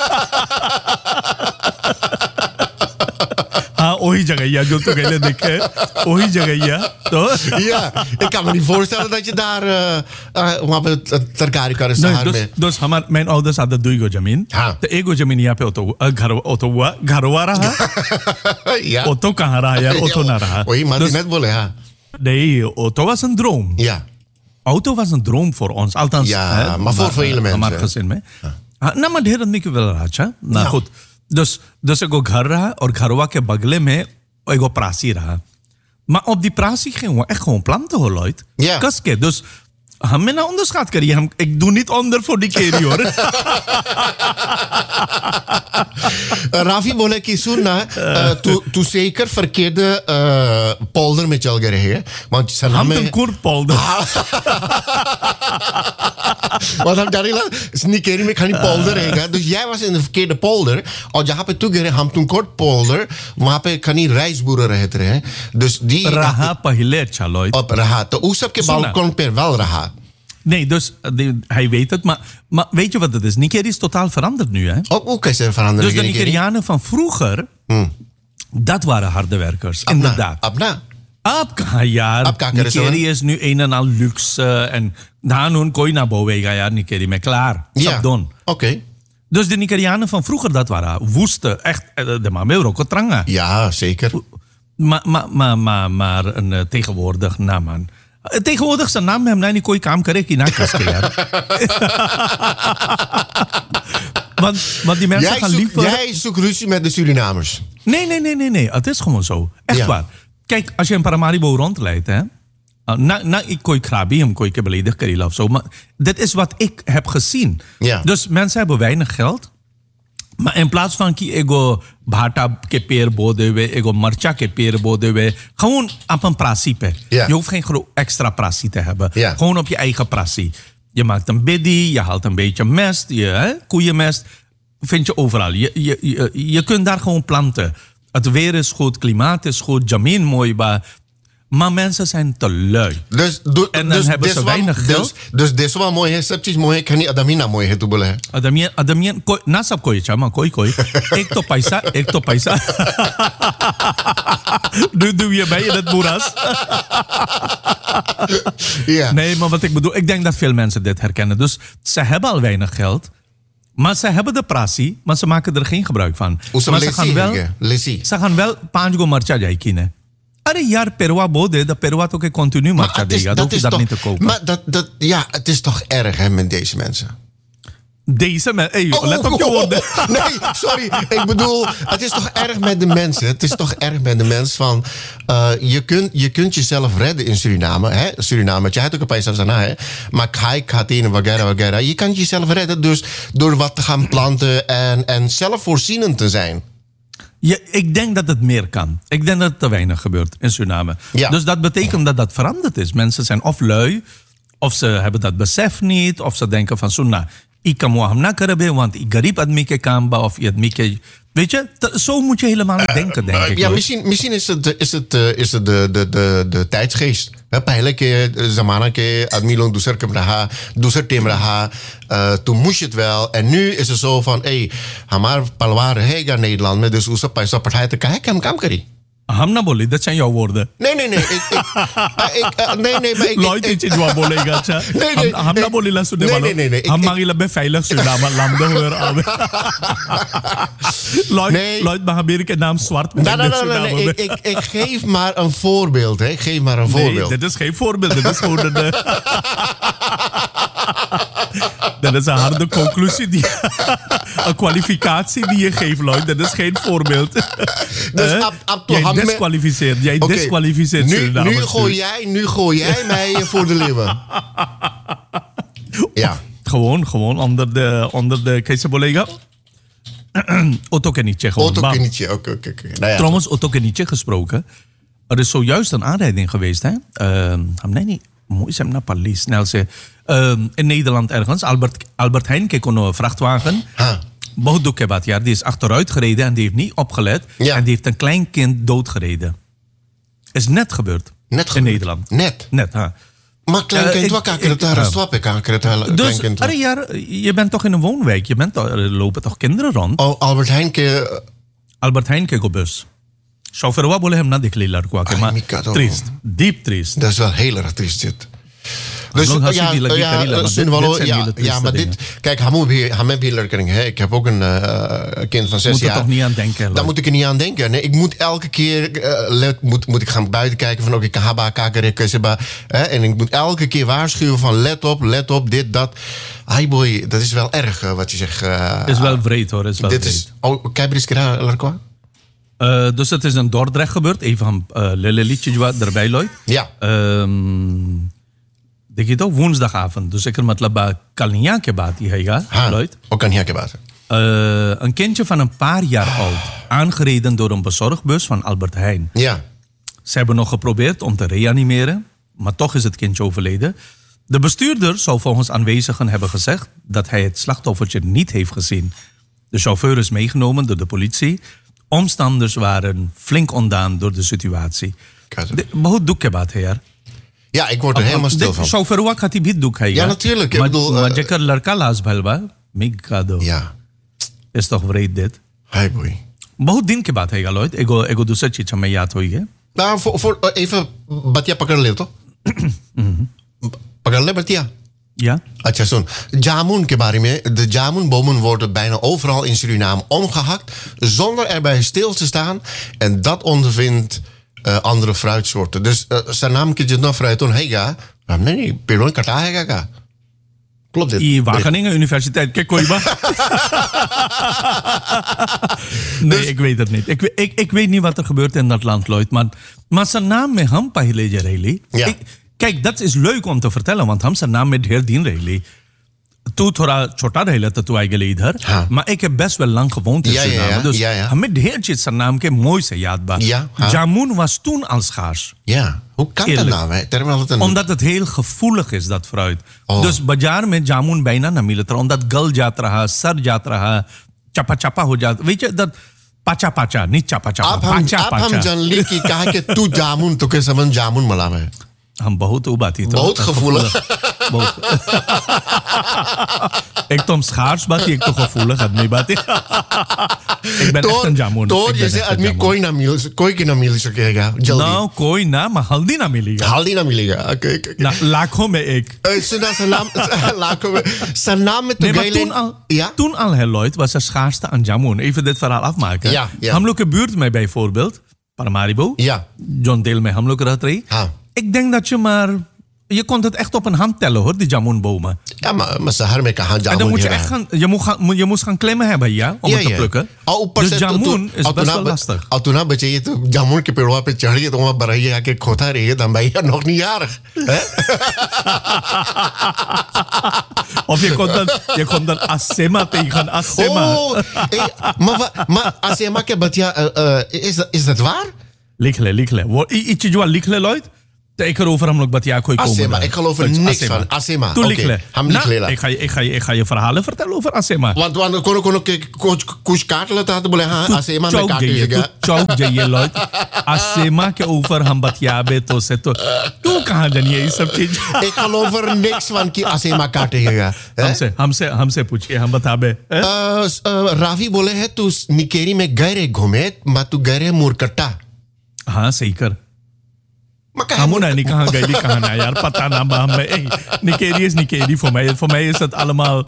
S1: वही जगह जो तू कहले देखे वही जगह तो
S2: ja, ik kan me niet voorstellen dat je daar वहाँ पे तरकारी कर शहर में.
S1: Dus mijn ouders hadden दुईगो जमीन. तो एगो जमीन यहाँ पे घरवा रहा.
S2: Ja.
S1: Auto कहाँ रहा यार? Auto ना रहा.
S2: वही माती net बोले हाँ.
S1: Nee, auto was een droom.
S2: Ja.
S1: Auto was een droom voor ons. Althans,
S2: ja, maar voor vele mensen.
S1: हमारे gezin में. ना मैं ढेर आदमी के वेल रहा. ना खुद. Dus एगो घर रहा और घरवा के बगले में एगो प्रासी रहा. Maar op die prasie gingen we echt gewoon planten, hoor, Lloyd.
S2: Ja.
S1: Kaske, dus हम ना onderschat करिए. Ik doe niet onder voor die keer, hoor.
S2: Rafi बोले कि सुन ना तू zeker verkeerde polder में चल गए है. Want
S1: हम तो कोर्ट polder.
S2: Want हम जाने लगा निकेरी में खाली polder रहेगा. Dus jij was in de verkeerde polder. और जहाँ पे तू गए हम तुम कोर्ट polder वहाँ पे खाली rijstboeren रहते रहे. Dus die
S1: रहा पहले अच्छा, Lloyd.
S2: Op रहा तो उस सब के balkon पे wel रहा.
S1: Nee, dus hij weet het. Maar weet je wat het is? Nigeria is totaal veranderd nu, hè?
S2: Ook is er veranderd.
S1: Dus de Nigerianen van vroeger, dat waren harde werkers. Inderdaad.
S2: Abna.
S1: Nigeria is nu een en al luxe. En daar nu kooi naar boven ga ja, Nigeria mee klaar.
S2: Ja, oké.
S1: Dus de Nigerianen van vroeger, dat waren woeste. Echt, de mamel ook tranga.
S2: Ja, zeker.
S1: Maar tegenwoordig, nou man. Tegenwoordig zijn naam hem niet kooi kaam kare ki na kaske yaar. Want die mensen gaan liever.
S2: Jij zoekt ruzie met de Surinamers.
S1: Nee. Het is gewoon zo. Echt waar. Kijk, als je in Paramaribo rondleidt, hè. Ik kooi krabi hem kooi beledig karila of zo. Maar dit is wat ik heb gezien.
S2: Ja.
S1: Dus mensen hebben weinig geld. Maar in plaats van ki ego bhata ke peer bode we, ego marcha ke peer bode we, gewoon op een prasie pe.
S2: Yeah.
S1: Je hoeft geen extra prasie te hebben.
S2: Yeah.
S1: Gewoon op je eigen prasie. Je maakt een biddy, je haalt een beetje mest, koeienmest. Vind je overal. Je kunt daar gewoon planten. Het weer is goed, klimaat is goed, jameen mooi, maar mensen zijn te lui. En dan hebben ze weinig geld.
S2: Dus dit is wel mooi, hè? Septisch mooi, kan niet Adamina mooi, hè? Toebele.
S1: Adamien, nasab kooi, chama, kooi. Ik to paisa. Nu doe je mij in het moeras.
S2: Ja.
S1: Nee, maar wat ik bedoel, ik denk dat veel mensen dit herkennen. Dus ze hebben al weinig geld. Maar ze hebben de prasie, maar ze maken er geen gebruik van. Maar ze gaan wel panjgo marcha jaikine. अरे यार पेरवा बहुत है, dat पेरवा तो के continu marcha देगा, dat hoef je dat niet te kopen.
S2: Maar het is toch erg hè met deze mensen?
S1: Deze mensen... let op je woorden.
S2: Nee, sorry. Ik bedoel, het is toch erg met de mensen. Het is toch erg met de mens van... je kunt jezelf redden in Suriname. Hè? Suriname, je hebt ook een paisa sana, hè? Maar kai, katine, wagera. Je kan jezelf redden dus door wat te gaan planten en zelfvoorzienend te zijn.
S1: Ja, ik denk dat het meer kan. Ik denk dat het te weinig gebeurt in Suriname.
S2: Ja.
S1: Dus dat betekent dat dat veranderd is. Mensen zijn of lui, of ze hebben dat besef niet, of ze denken van Sunna, ik kan mohamna karabe, want ik garib admike kamba, of je admike. Weet je, zo moet je helemaal niet denken, denk ik.
S2: Ja, misschien is het de tijdsgeest. Pijlen ke zamana ke admilon doeser temraha. Toen moest je het wel. En nu is het zo van, hamar palwar hega Nederland met dus oesa paisa partij te kijken kam kari.
S1: Hamna boli, dat zijn jouw woorden.
S2: Nee.
S1: Lloyd is in jouw bolega. Nee. Hamna boli la Suriname.
S2: Nee.
S1: Hamma ila beveilig Suriname. Lam de hoor aan. Lloyd Mahabir ke naam zwart.
S2: Nee. Ik geef maar een voorbeeld. Hè. Ik geef maar een voorbeeld.
S1: Nee, dit is geen voorbeeld. Dit is gewoon een... Dat is een harde conclusie. Een kwalificatie die je geeft, Lloyd. Dat is geen voorbeeld.
S2: Dus
S1: jij deskwalificeert. Jij deskwalificeert Suriname.
S2: Nu gooi jij mij voor de leeuwen. Ja.
S1: Gewoon onder de Keizerbolega. Otto Kenitje.
S2: Otto Kenitje, oké. Nou ja.
S1: Trouwens, Otto Kenitje gesproken. Er is zojuist een aanrijding geweest. Hè? Nee, mooi zijn naar Paris. In Nederland ergens. Albert Heijn keek een vrachtwagen. Die is achteruit gereden en die heeft niet opgelet. Ja. En die heeft een klein kind doodgereden. Is net gebeurd. In Nederland. Net, ha.
S2: Maar kleinkind, wat kan ik daar een
S1: Dus, je bent toch in een woonwijk? Er lopen toch kinderen rond?
S2: Oh,
S1: Albert Heijn keek op bus. Chauffeur wa boleh hem na dikli ladko aake, maar triest. Diep triest.
S2: Dat is wel heel erg triest dit. Dus maar dit... Kijk, Hameb Hillerkering. Ik heb ook een kind van 6 jaar.
S1: Moet er toch niet aan denken?
S2: Daar moet ik er niet aan denken. Nee, ik moet elke keer... moet ik gaan buiten kijken van... Oké, kahaba, kakere, seba. En ik moet elke keer waarschuwen van... Let op, dit, dat. Ai boy, dat is wel erg wat je zegt.
S1: Is wel vreed hoor, is wel
S2: dit
S1: vreed.
S2: Is... Kijk, Briskera, Larkwa?
S1: Dus het is in Dordrecht gebeurd. Even van Lelelietje erbij, Lloyd.
S2: Ja.
S1: Denk je toch? Woensdagavond. Dus ik heb met Laba Kalnia Kebati gegaan, Lloyd.
S2: Ook Kalnia Kebati.
S1: Een kindje van een paar jaar oud. Aangereden door een bezorgbus van Albert Heijn.
S2: Ja.
S1: Ze hebben nog geprobeerd om te reanimeren. Maar toch is het kindje overleden. De bestuurder zou volgens aanwezigen hebben gezegd... dat hij het slachtoffertje niet heeft gezien. De chauffeur is meegenomen door de politie... Omstanders waren flink ontdaan door de situatie. Hoe doe ik dat, heer?
S2: Ja, ik word er helemaal stil van.
S1: Chauffeur, wat gaat hij doen?
S2: Ja, natuurlijk. Ik bedoel...
S1: Maar je kan larkalaas belba. Mikado.
S2: Ja.
S1: Is toch vreed dit?
S2: Hi, boy.
S1: Maar hoe denk je dat, heer, Lloyd? Ego doe ze iets aan mij ja, toch?
S2: Nou, voor even... Batia pakarle, toch? Pakarle, Batia.
S1: Ja.
S2: अच्छा सुन jamun के बारे में de jamunbomen worden bijna overal in Suriname omgehakt zonder erbij stil te staan en dat ondervindt andere fruitsoorten. Dus zijn naam kun je nog fruit doen. Hega, nee, peron kata hega. Klopt dit?
S1: In Wageningen Universiteit, kijk Koiba. Nee, ik weet het niet. Ik weet niet wat er gebeurt in dat land, Lloyd, maar zijn naam met Hampa Hilejereli.
S2: Ja.
S1: Kijk, dat is leuk om te vertellen, want हम zijn naam met heel dien reli. Toen थोड़ा छोटा रहेला तो आई गली इधर, maar ik heb best wel lang gewoond in Suriname. Dus हमें ढेर चीज zijn naam के mooi से याद बा. Jamun was toen al schaars.
S2: Ja, hoe kan dat nou?
S1: Omdat het heel gevoelig is, dat fruit. Dus bazaar met jamun bijna na मिलता, omdat gul जात रहा, सर जात रहा, चपा चपा हो जाता. Weet je dat? Pacha pacha, niet chapa chapa. Pacha pacha.
S2: आप हम जनली की कहा कि तू जामुन तो के समझ जामुन मला में.
S1: हम बहुत उबाती तो
S2: बहुत gevoelig.
S1: Ik tom schaars bati, ik toch gevoelig had mee bati. Ik ben echt een jamun.
S2: तो जैसे आदमी कोई की ना मिल सकेगा जल्दी.
S1: Nou, कोई ना, maar haldi na मिलेगा.
S2: Haldi na मिलेगा. Okay.
S1: Na लाखों में एक.
S2: Zijn naam met de
S1: gele. Toen al, Herr Lloyd, was er schaarste aan jamun. Even dit verhaal afmaken.
S2: Ja.
S1: हम लोग के buurt में bijvoorbeeld, Paramaribo.
S2: Ja.
S1: John Dale में हम लोग रहते रही. Ik denk dat je maar je kon het echt op een hand tellen hoor, die jamunbomen.
S2: Ja, maar sahar met jamun.
S1: En dan moet je echt je moest gaan klimmen hebben, ja, om het te plukken. Dus jamun is best wel lastig.
S2: Al toen heb je het jamun ke peड़वा पे चढ़ गए तो वहां बरैया के खोता रही dan ben je nog niet jarig.
S1: Of je kon dan Asema tegen Asema.
S2: Oh, maar Asema ke batia is dat waar?
S1: Likle. Ietsje jua likle Lloyd. Ik erover hem ook wat jij kon komen.
S2: Asema, ik geloof er niks van. Asema.
S1: Oké. Ik ga je verhalen vertellen over Asema.
S2: Want kon ik kuch kaart laten boleh Asema met kaart.
S1: Chouk je Lloyd. Asema ke over hem wat jij bent to seto. Tu kahan dan je सब चीज.
S2: Ik geloof er niks van ki Asema kaart है.
S1: हमसे पूछिए हम बताबे.
S2: राफी बोले है तू निकेरी में गए घूमे मा तू गए मुरकट्टा.
S1: हाँ सही कर. Hamu nou niet gaan gay gaan naar jaar patana maar Nikeri is Nikeri voor mij. Voor mij is het allemaal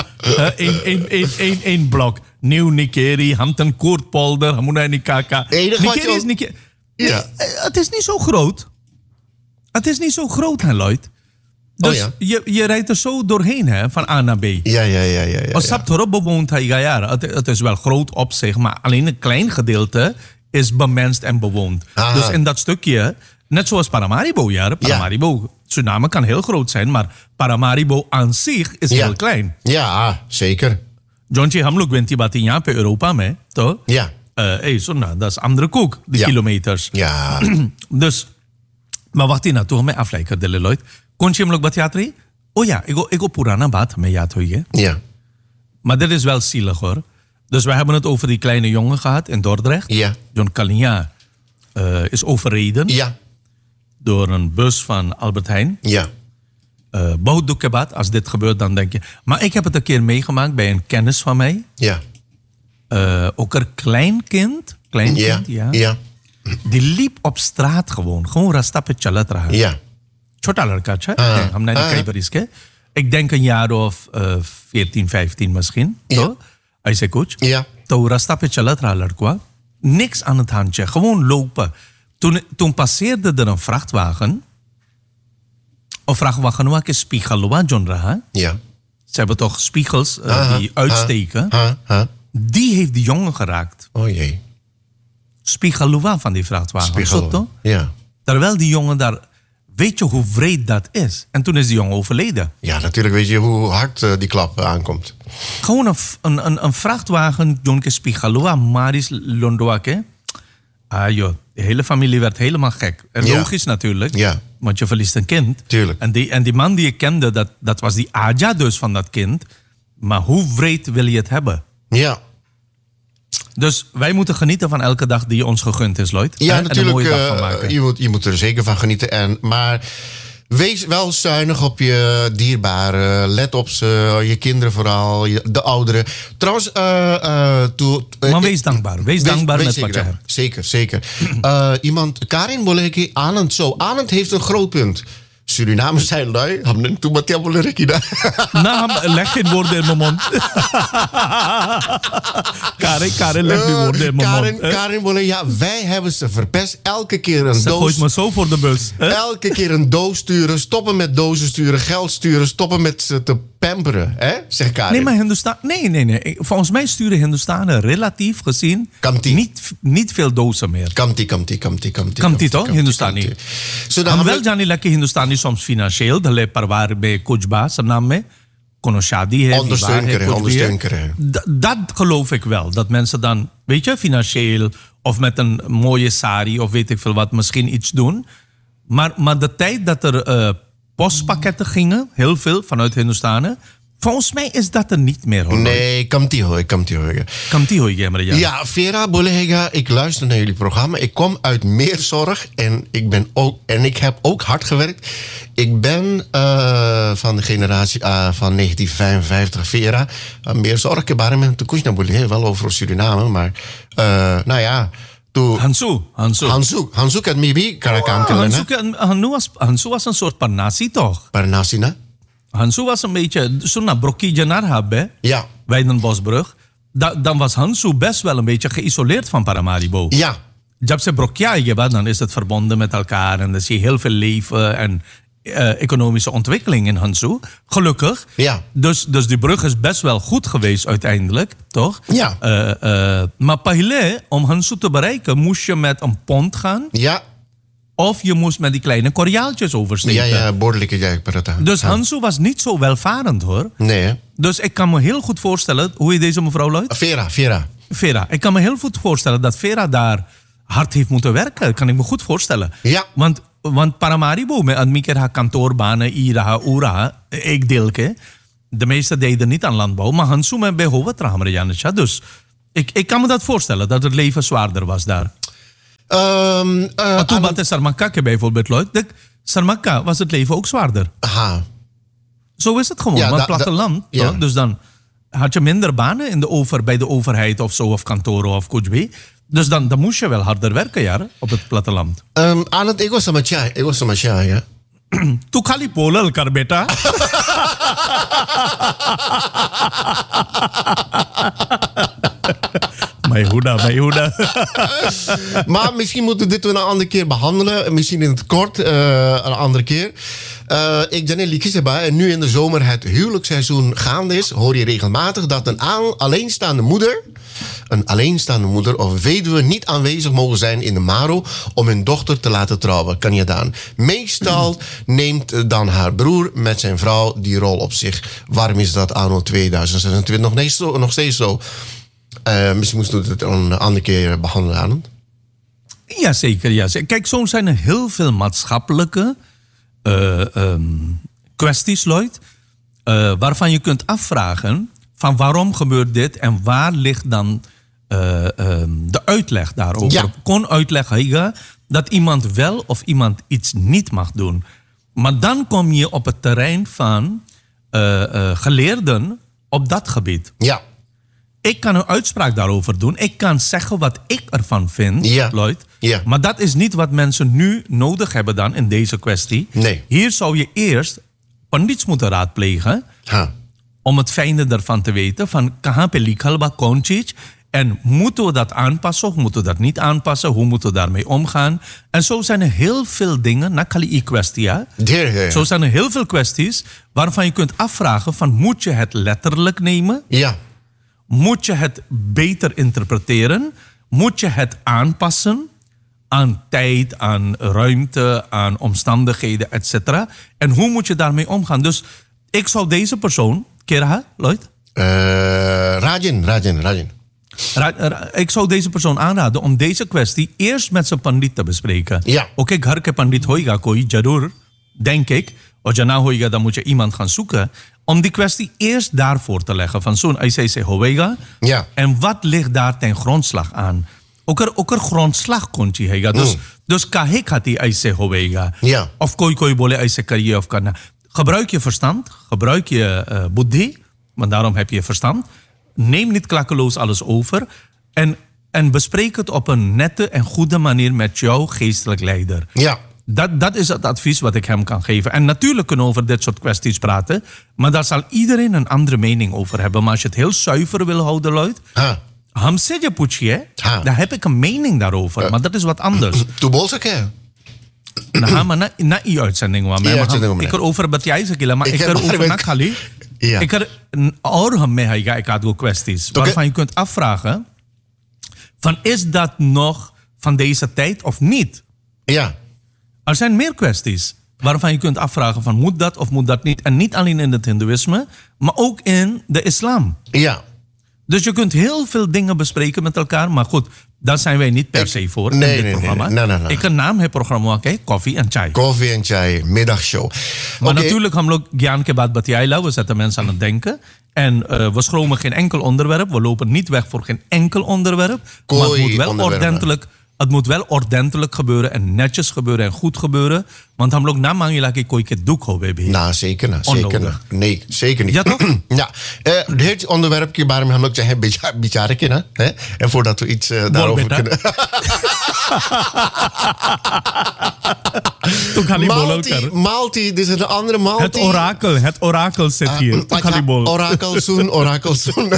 S1: één blok. Nieuw Nikeri, Hampton Koortpolder, Hamu nou niet kaka. Nikeri is Nikeri. Ja. Het is niet zo groot. Het is niet zo groot, hè, Lloyd. Dus je rijdt er zo doorheen, hè, van A naar B.
S2: Ja.
S1: Als Saptorop bewoont hij jaar. Het is wel groot op zich, maar alleen een klein gedeelte is bemenst en bewoond. Aha. Dus in dat stukje. Net zoals Paramaribo, ja. Paramaribo, Suriname kan heel groot zijn, maar Paramaribo aan zich is heel klein.
S2: Ja, zeker.
S1: Jontje, हम लोग 20 बातें यहाँ पे Europa में, तो?
S2: Ja.
S1: Dat is andere koek, die kilometers.
S2: Ja.
S1: Dus, maar wacht hier naartoe, मैं afleid कर दे Lloyd. कौन सी हम लोग बात याद रही? Oh ja, ik पुराना बात हमें याद हुई है.
S2: Ja.
S1: Maar dit is wel zielig hoor. Dus we hebben het over die kleine jongen gehad in Dordrecht.
S2: Ja.
S1: John Kalinja is overreden.
S2: Ja.
S1: Door een bus van Albert Heijn.
S2: Ja.
S1: Boudoukebat, als dit gebeurt, dan denk je. Maar ik heb het een keer meegemaakt bij een kennis van mij.
S2: Ja.
S1: Ook een kleinkind.
S2: Ja.
S1: Die liep op straat gewoon rastape chalat raha.
S2: Ja.
S1: Chota ladka cha. Hamna niet kei baris ke. Ik denk een jaar of 14, 15 misschien.
S2: Ja.
S1: Aise coach.
S2: Ja.
S1: To rastape chalat raha ladka. Niks aan het handje. Gewoon lopen. Toen passeerde er een vrachtwagen. Of vrachtwagen waar is spiegel John Raha.
S2: Ja.
S1: Ze hebben toch spiegels die uitsteken. Die heeft die jongen geraakt.
S2: Oh jee.
S1: Spiegel van die vrachtwagen.
S2: Spiegel. Ja.
S1: Terwijl die jongen daar. Weet je hoe wreed dat is? En toen is die jongen overleden.
S2: Ja, natuurlijk weet je hoe hard die klap aankomt.
S1: Gewoon een vrachtwagen. Jonke spiegel Maris Londoake. Ah joh, de hele familie werd helemaal gek. En logisch natuurlijk, want je verliest een kind.
S2: Tuurlijk.
S1: En die man die ik kende, dat was die Aja dus van dat kind. Maar hoe wreed wil je het hebben?
S2: Ja.
S1: Dus wij moeten genieten van elke dag die ons gegund is, Lloyd.
S2: Ja, natuurlijk.
S1: En een mooie dag van maken.
S2: Je moet er zeker van genieten. Maar wees wel zuinig op je dierbaren. Let op ze, je kinderen vooral, de ouderen. Trouwens,
S1: maar wees dankbaar. Wees dankbaar met wat je hebt.
S2: Zeker. Karin Boleki, Anand zo. Anand heeft een groot punt. Surinamers zijn lui. Toen wat jij willen rekenen.
S1: Nou, leg geen woorden in mijn mond. Karin, leg die woorden in mijn mond.
S2: Karin Bolle, ja, wij hebben ze verpest. Elke keer een doos.
S1: Ze gooit me zo voor de bus.
S2: Elke keer een doos sturen. Stoppen met dozen sturen. Geld sturen. Stoppen met ze te pamperen. Hè? Zegt Karin.
S1: Nee, maar Hindustan... Nee. Volgens mij sturen Hindustanen relatief gezien... Niet veel dozen meer. Kamti toch? Hindustani. हम wel जाने लगे हिंदुस्तानी soms financieel, de parwaar bij Kujba, zijn naam mee. Kono shadi है,
S2: ondersteun krijgen.
S1: Dat geloof ik wel. Dat mensen dan, weet je, financieel of met een mooie sari of weet ik veel wat, misschien iets doen. Maar de tijd dat er postpakketten gingen, heel veel vanuit Hindustanen, volgens mij is dat er niet meer, hoor.
S2: Nee, Kamti hoor. Ja, Vera Bolega, ik luister naar jullie programma. Ik kom uit Meerzorg en ik heb ook hard gewerkt. Ik ben van de generatie van 1955, Vera. Meerzorg, ik ben met de Kushna Bolega, wel over Suriname, maar nou ja. Hansu kan Mibi, Karakam
S1: Hansu was een soort Parnasi, toch?
S2: Parnasi, na?
S1: Hansu was een beetje... Zo'n brokkie janar hebben.
S2: Ja.
S1: Weidenbosbrug. Dan was Hansu best wel een beetje geïsoleerd van Paramaribo.
S2: Ja.
S1: Jab se brokkia, dan is het verbonden met elkaar. En dan zie je heel veel leven. En economische ontwikkeling in Hansu. Gelukkig.
S2: Ja.
S1: Dus die brug is best wel goed geweest uiteindelijk, toch?
S2: Ja.
S1: Maar paहिले, om Hansu te bereiken, moest je met een pont gaan.
S2: Ja.
S1: Of je moest met die kleine Koreaaltjes oversteken.
S2: Ja, behoorlijke jijkperata.
S1: Dus Hansu was niet zo welvarend, hoor.
S2: Nee, hè?
S1: Dus ik kan me heel goed voorstellen... Hoe heet deze mevrouw, Lloyd? Vera. Ik kan me heel goed voorstellen dat Vera daar hard heeft moeten werken. Dat kan ik me goed voorstellen.
S2: Ja.
S1: Want Paramaribo, met Admiker haar kantoorbanen, Ira, Ura, ik deelke. De meeste deden niet aan landbouw. Maar Hansu met bijhoofd Dus ik kan me dat voorstellen, dat het leven zwaarder was daar. Maar toen bij Sarmakake bijvoorbeeld, Lloyd. Sarmaka was het leven ook zwaarder.
S2: Aha.
S1: Zo is het gewoon. Ja, maar platteland. Ja. Dus dan had je minder banen bij de overheid of zo, of kantoren of kujbi. Dus dan moest je wel harder werken, ja, op het platteland.
S2: Aan het ego samatja, ja.
S1: Tu khali polal kar beta. Mijn
S2: Maar misschien moeten we dit een andere keer behandelen. Misschien in het kort, een andere keer. Ik ben liedjes erbij. En nu in de zomer het huwelijksseizoen gaande is, hoor je regelmatig dat een alleenstaande moeder of weduwe niet aanwezig mogen zijn in de Maro om hun dochter te laten trouwen. Kan je dan? Meestal neemt dan haar broer met zijn vrouw die rol op zich. Waarom is dat anno 2026 nog steeds zo? Misschien moesten we het een andere keer behandelen.
S1: Jazeker. Kijk, zo zijn er heel veel maatschappelijke kwesties, Lloyd, waarvan je kunt afvragen van waarom gebeurt dit en waar ligt dan de uitleg daarover.
S2: Ja.
S1: Kon uitleggen dat iemand wel of iemand iets niet mag doen. Maar dan kom je op het terrein van geleerden op dat gebied.
S2: Ja.
S1: Ik kan een uitspraak daarover doen. Ik kan zeggen wat ik ervan vind, Lloyd.
S2: Ja.
S1: Maar dat is niet wat mensen nu nodig hebben dan in deze kwestie.
S2: Nee.
S1: Hier zou je eerst pandits moeten raadplegen. Om het fijne ervan te weten. Van kahan pe likhal ba kon cheez. En moeten we dat aanpassen of moeten we dat niet aanpassen? Hoe moeten we daarmee omgaan? En zo zijn er heel veel dingen. Nakali kwestie, ja. Zo zijn er heel veel kwesties waarvan je kunt afvragen van moet je het letterlijk nemen?
S2: Ja.
S1: Moet je het beter interpreteren? Moet je het aanpassen aan tijd, aan ruimte, aan omstandigheden, etc. En hoe moet je daarmee omgaan? Dus ik zou deze persoon... Kera, Lloyd?
S2: Rajan.
S1: Ik zou deze persoon aanraden om deze kwestie eerst met zijn pandit te bespreken.
S2: Ja.
S1: Oké, ghar ke pandit hoiga koi, jarur, denk ik. Of jana hoiga, dan moet je iemand gaan zoeken. Om die kwestie eerst daarvoor te leggen. Van zo'n ICC hoiga.
S2: Ja.
S1: En wat ligt daar ten grondslag aan? Ook er grondslag komt je. Dus kahik had die ICC hoiga.
S2: Ja.
S1: Of koi bole ICC kariye of kana. Gebruik je verstand. Gebruik je buddhi. Want daarom heb je verstand. Neem niet klakkeloos alles over. En bespreek het op een nette en goede manier met jouw geestelijk leider.
S2: Ja.
S1: Dat is het advies wat ik hem kan geven. En natuurlijk kunnen we over dit soort kwesties praten. Maar daar zal iedereen een andere mening over hebben. Maar als je het heel zuiver wil houden, Lloyd. Hamse je poetje, daar heb ik een mening daarover. Maar dat is wat anders.
S2: Toebolsake.
S1: Maar na die uitzending. Ik erover dat jij zegt, maar ik erover nakali.
S2: Ja.
S1: Ik had ook kwesties waarvan je kunt afvragen van is dat nog van deze tijd of niet?
S2: Ja.
S1: Er zijn meer kwesties waarvan je kunt afvragen van moet dat of moet dat niet? En niet alleen in het hindoeïsme, maar ook in de islam.
S2: Ja.
S1: Dus je kunt heel veel dingen bespreken met elkaar, maar goed, daar zijn wij niet per se voor in dit programma.
S2: Nee.
S1: Ik een naam het programma, Koffie en Chai.
S2: Koffie en Chai, middagshow.
S1: Maar natuurlijk gaan we ook Gyan ke baad batiaila. We zetten mensen aan het denken. En we schromen geen enkel onderwerp. We lopen niet weg voor geen enkel onderwerp. Maar het moet wel ordentelijk gebeuren en netjes gebeuren en goed gebeuren. Want dan ook na mangilaki koike doek baby.
S2: Nou, zeker. Nee, zeker niet.
S1: Ja, toch?
S2: Ja. Het onderwerp waarom we zeggen bicara kennen. En voordat we iets daarover kunnen. Malti, dit is een andere Malti.
S1: Het orakel zit hier.
S2: Orakel Soen.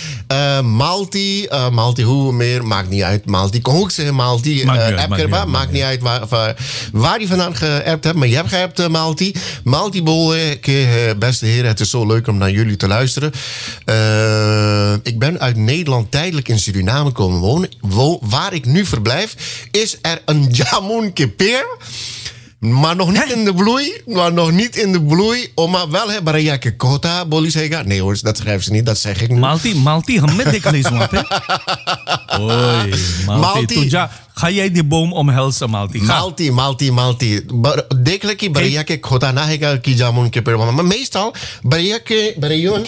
S2: Malti, hoe meer, maakt niet uit. Malti, kon ook zeggen Malti. Maakt niet uit waar je vandaan geërpt hebt. Maar je hebt geërpt Malti. Malti Bol, beste heren, het is zo leuk om naar jullie te luisteren. Ik ben uit Nederland tijdelijk in Suriname komen wonen. Waar ik nu verblijf, is er een jamun keper. Maar nog niet in de bloei. Maar wel hebben Rayake Kota, Bolisega. Nee hoor, dat schrijven ze niet, dat zeg ik niet.
S1: Malti, met ik lees wat, hè? Oei, Malti. Ga jij die boom omhelzen, Malti?
S2: Malti. Dekelijk Rayake Kota, na ki jamun keper. Maar meestal, Rayake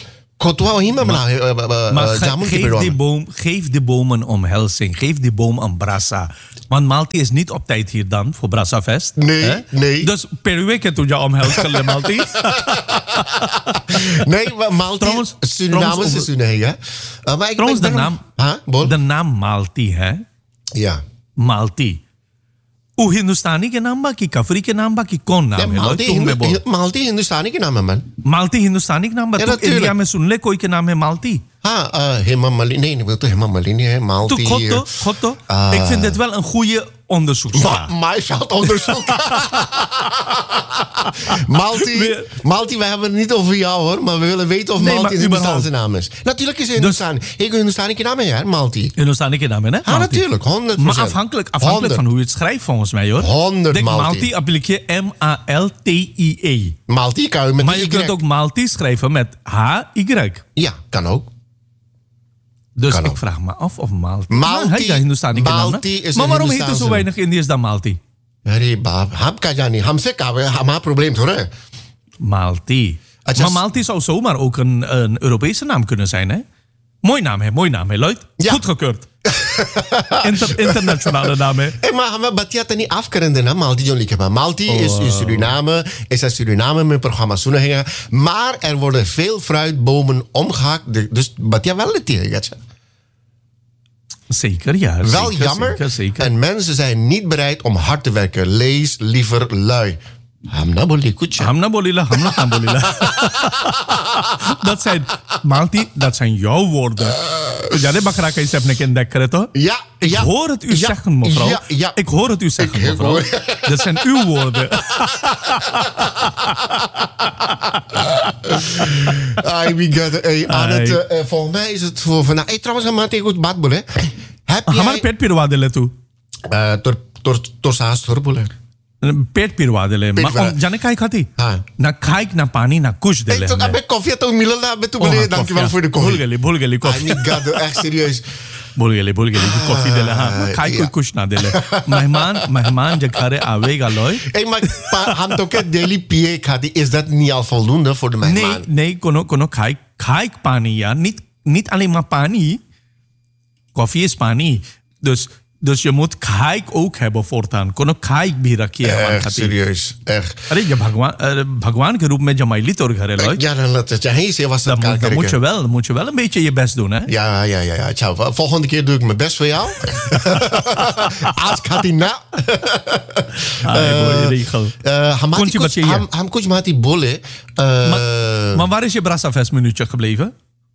S1: maar geef de boom een omhelzing. Geef die boom een brassa. Want Malti is niet op tijd hier dan voor Brassafest.
S2: Nee.
S1: Dus per week toen je omhelzen, Malti.
S2: Nee, maar Malti, Suriname is Suriname.
S1: Trouwens, de naam Malti, hè?
S2: Ja.
S1: Malti. O Hindustani के नाम बाकी कफरी के नाम बाकी कौन नाम है?
S2: Malti Hindustani के नाम है man.
S1: Malti Hindustani के नाम बता. इंडिया में सुन ले कोई के नाम है Malti.
S2: Hema Malini. Nee, wil Hema Malini है Malti.
S1: Gotto. Ik vind dit wel een goede onderzoeksvraag.
S2: Maaiveld-onderzoek. Malti, wij hebben het niet over jou hoor, maar we willen weten of Malti een Hindustaanse naam is. Natuurlijk is het Hindustani. Ik wil Hindustani naam hè, Malti.
S1: Hindustani naam hè?
S2: Ja, natuurlijk, 100%.
S1: Maar afhankelijk van hoe je het schrijft volgens mij hoor.
S2: 100
S1: Denk Malti appliqueer M-A-L-T-I-E.
S2: Malti kan je met
S1: maar je kunt ook Malti schrijven met H-Y.
S2: Ja, kan ook.
S1: Dus ik vraag me af of Malti...
S2: Malti
S1: is maar waarom heet er zo weinig Indiërs dan Malti?
S2: Probleem hoor.
S1: Malti. Maar Malti zou zomaar ook een Europese naam kunnen zijn, hè? Mooi naam, hè, Lloyd? Ja. Goedgekeurd. Internationale naam, hè?
S2: Maar Batia niet afkerende naam, Malti. Malti is in Suriname met programma Soenahingen. Maar er worden veel fruitbomen omgehakt. Dus Batia wel het hier,
S1: Zeker, ja.
S2: Wel jammer.
S1: Zeker.
S2: En mensen zijn niet bereid om hard te werken. Lees liever lui. Hamna bolila.
S1: Dat zijn jouw woorden. Jadi bakra kayak saya entdekken, toch?
S2: Ja.
S1: Ik hoor het u zeggen, mevrouw.
S2: Ja.
S1: Ik hoor het u zeggen, mevrouw. Dat zijn uw woorden.
S2: Volgens mij is het voor vandaag. Trouwens, hij maakt goed badbol, hè?
S1: Heb jij... Hamar pet pirwadele toe.
S2: Torsaas torbole.
S1: पेट पिरवा दिले जाने काय खाती ना खाइक ना पानी ना कुछ दिले
S2: तो अबे कॉफी तो मिलल ना अबे तू बोले dankjewel voor de koffie
S1: भूल गेली कॉफी
S2: echt serieus
S1: भूल गेली कॉफी दिले हां खाई कोई कुछ ना दिले मेहमान जब घरे आवेगा लॉय
S2: maar हम तो के डेली पिए खाती is dat niet al voldoende voor de mehmaan
S1: nee कोनो खाइक पानी या niet alleen maar पानी कॉफी is पानी Dus je moet kijk ook hebben voortaan. Kono kijk भी रखिए
S2: echt serieus echt
S1: अरे जब भगवान के रूप में जब माइली तोड़ घरे Loy
S2: ja dan laat het je heen zien was dat
S1: dan moet je wel een beetje je best doen hè
S2: ja ciao volgende keer doe ik mijn best voor jou als Katina ham kuch mati bolle
S1: maar waar is je Brassafest minuutje gebleven?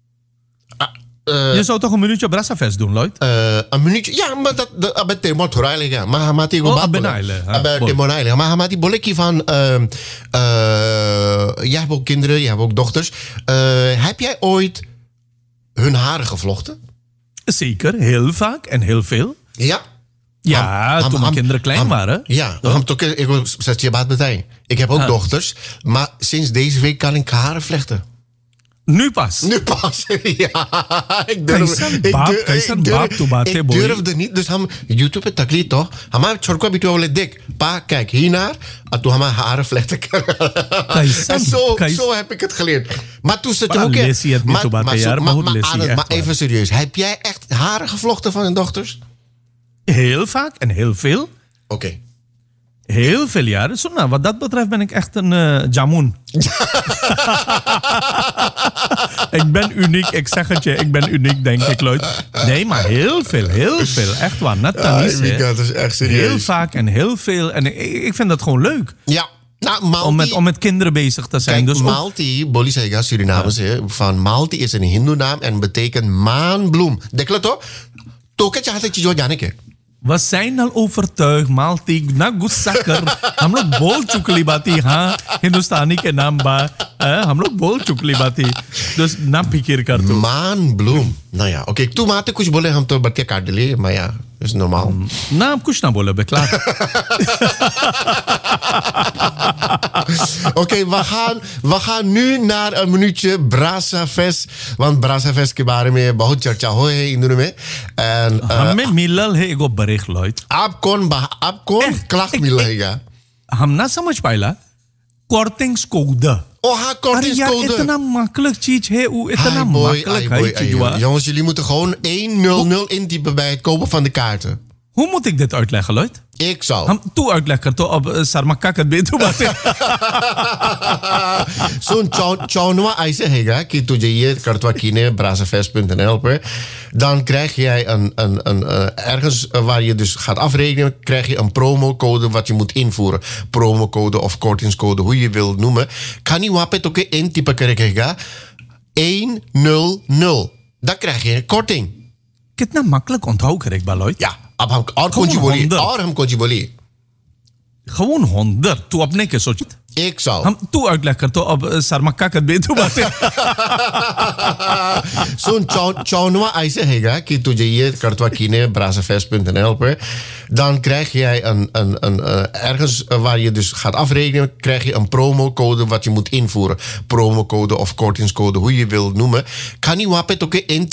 S1: Je zou toch een minuutje Brassafest doen, Lloyd?
S2: Een minuutje? Ja, maar dat abet te motorrijden. Maar hamati go
S1: abenaile.
S2: Abet te monaile. Maar hamati boleki van jij hebt ook kinderen, jij hebt ook dochters. Heb jij ooit hun haren gevlochten?
S1: Zeker, heel vaak en heel veel.
S2: Ja?
S1: Ja, toen mijn kinderen klein waren.
S2: Ja, ik heb ook dochters. Maar sinds deze week kan ik haren vlechten.
S1: Nu pas,
S2: ja. Ik durfde niet. Dus YouTube het takliet toch? Hama chorko bitu ole dik. Pa, kijk hiernaar. En toen hama haren vlechten. En zo heb ik het geleerd. Maar toen zat je ook maar even serieus. Heb jij echt haren gevlochten van je dochters?
S1: Heel vaak en heel veel.
S2: Oké.
S1: Heel veel jaren. Zo, nou, wat dat betreft ben ik echt een jamoen. Ik ben uniek, ik zeg het je. Ik ben uniek, denk ik, Lloyd. Nee, maar heel veel. Echt waar. Net Tanis,
S2: dat is echt serieus.
S1: Heel vaak en heel veel. En ik vind dat gewoon leuk.
S2: Ja. Nou,
S1: om met kinderen bezig te zijn.
S2: Kijk,
S1: dus
S2: Malti, Bolly Sega, Surinamers, van Malti is een Hindoe-naam en betekent maanbloem. Dekla toch? Toketje had het je zo, Janneke.
S1: We zijn al overtuigd, Malti, na gusakker. हम लोग बोल चुकली बाती हाँ हिंदुस्तानी के नाम बा हम लोग बोल चुकली बाती dus ना फिकिर कर तू
S2: maanbloem. Nou ja, oké. Toen maakte कुछ बोले हम तो बत्तियाँ काट लिए, maar ja, dat is normaal.
S1: ना आप कुछ ना बोले, klaar.
S2: Oké, we gaan nu naar een minuutje Brasa Fest. Want Brasa Fest के बारे में बहुत चर्चा हो है इंदुर में. And
S1: हमें मिलल है एगो बरेख लॉयड.
S2: आप कौन klacht मिलेगा?
S1: हम ना समझ पाइला kortingscode.
S2: Oh, ha, kortingscode.
S1: इतना makkelijk चीज है, इतना makkelijk है चीज हुआ.
S2: Jongens, jullie moeten gewoon 100 intypen bij het kopen van de kaarten.
S1: Hoe moet ik dit uitleggen, Lloyd?
S2: Ik zal.
S1: हम तू uitleg कर तो अब सरमक्का कर दे तू बातें.
S2: Zo'n चौनवा ऐसे हैगा कि तुझे ये करतवा कीने brasafest.nl पर dan krijg jij een ergens waar je dus gaat afrekenen, krijg je een promocode wat je moet invoeren. Promocode of kortingscode, hoe je wilt noemen. Kan je wapet ook intypen krijgen? 100. Dan krijg je een korting.
S1: कितना makkelijk onthouden krijg ik, Lloyd?
S2: Ja. अब हम और हम कुछ बोली
S1: gewoon 100 तू अपने के सोच
S2: 100
S1: हम तू uitleg कर तो अब सरमक्का कर दे तू बातें.
S2: zo'n चौनवा ऐसे हैगा कि तुझे ये करतवा कीने brasafest.nl पर dan krijg jij een ergens waar je dus gaat afrekenen, krijg je een promocode wat je moet invoeren. Promocode of kortingscode, hoe je wilt noemen. Kan je wapet ook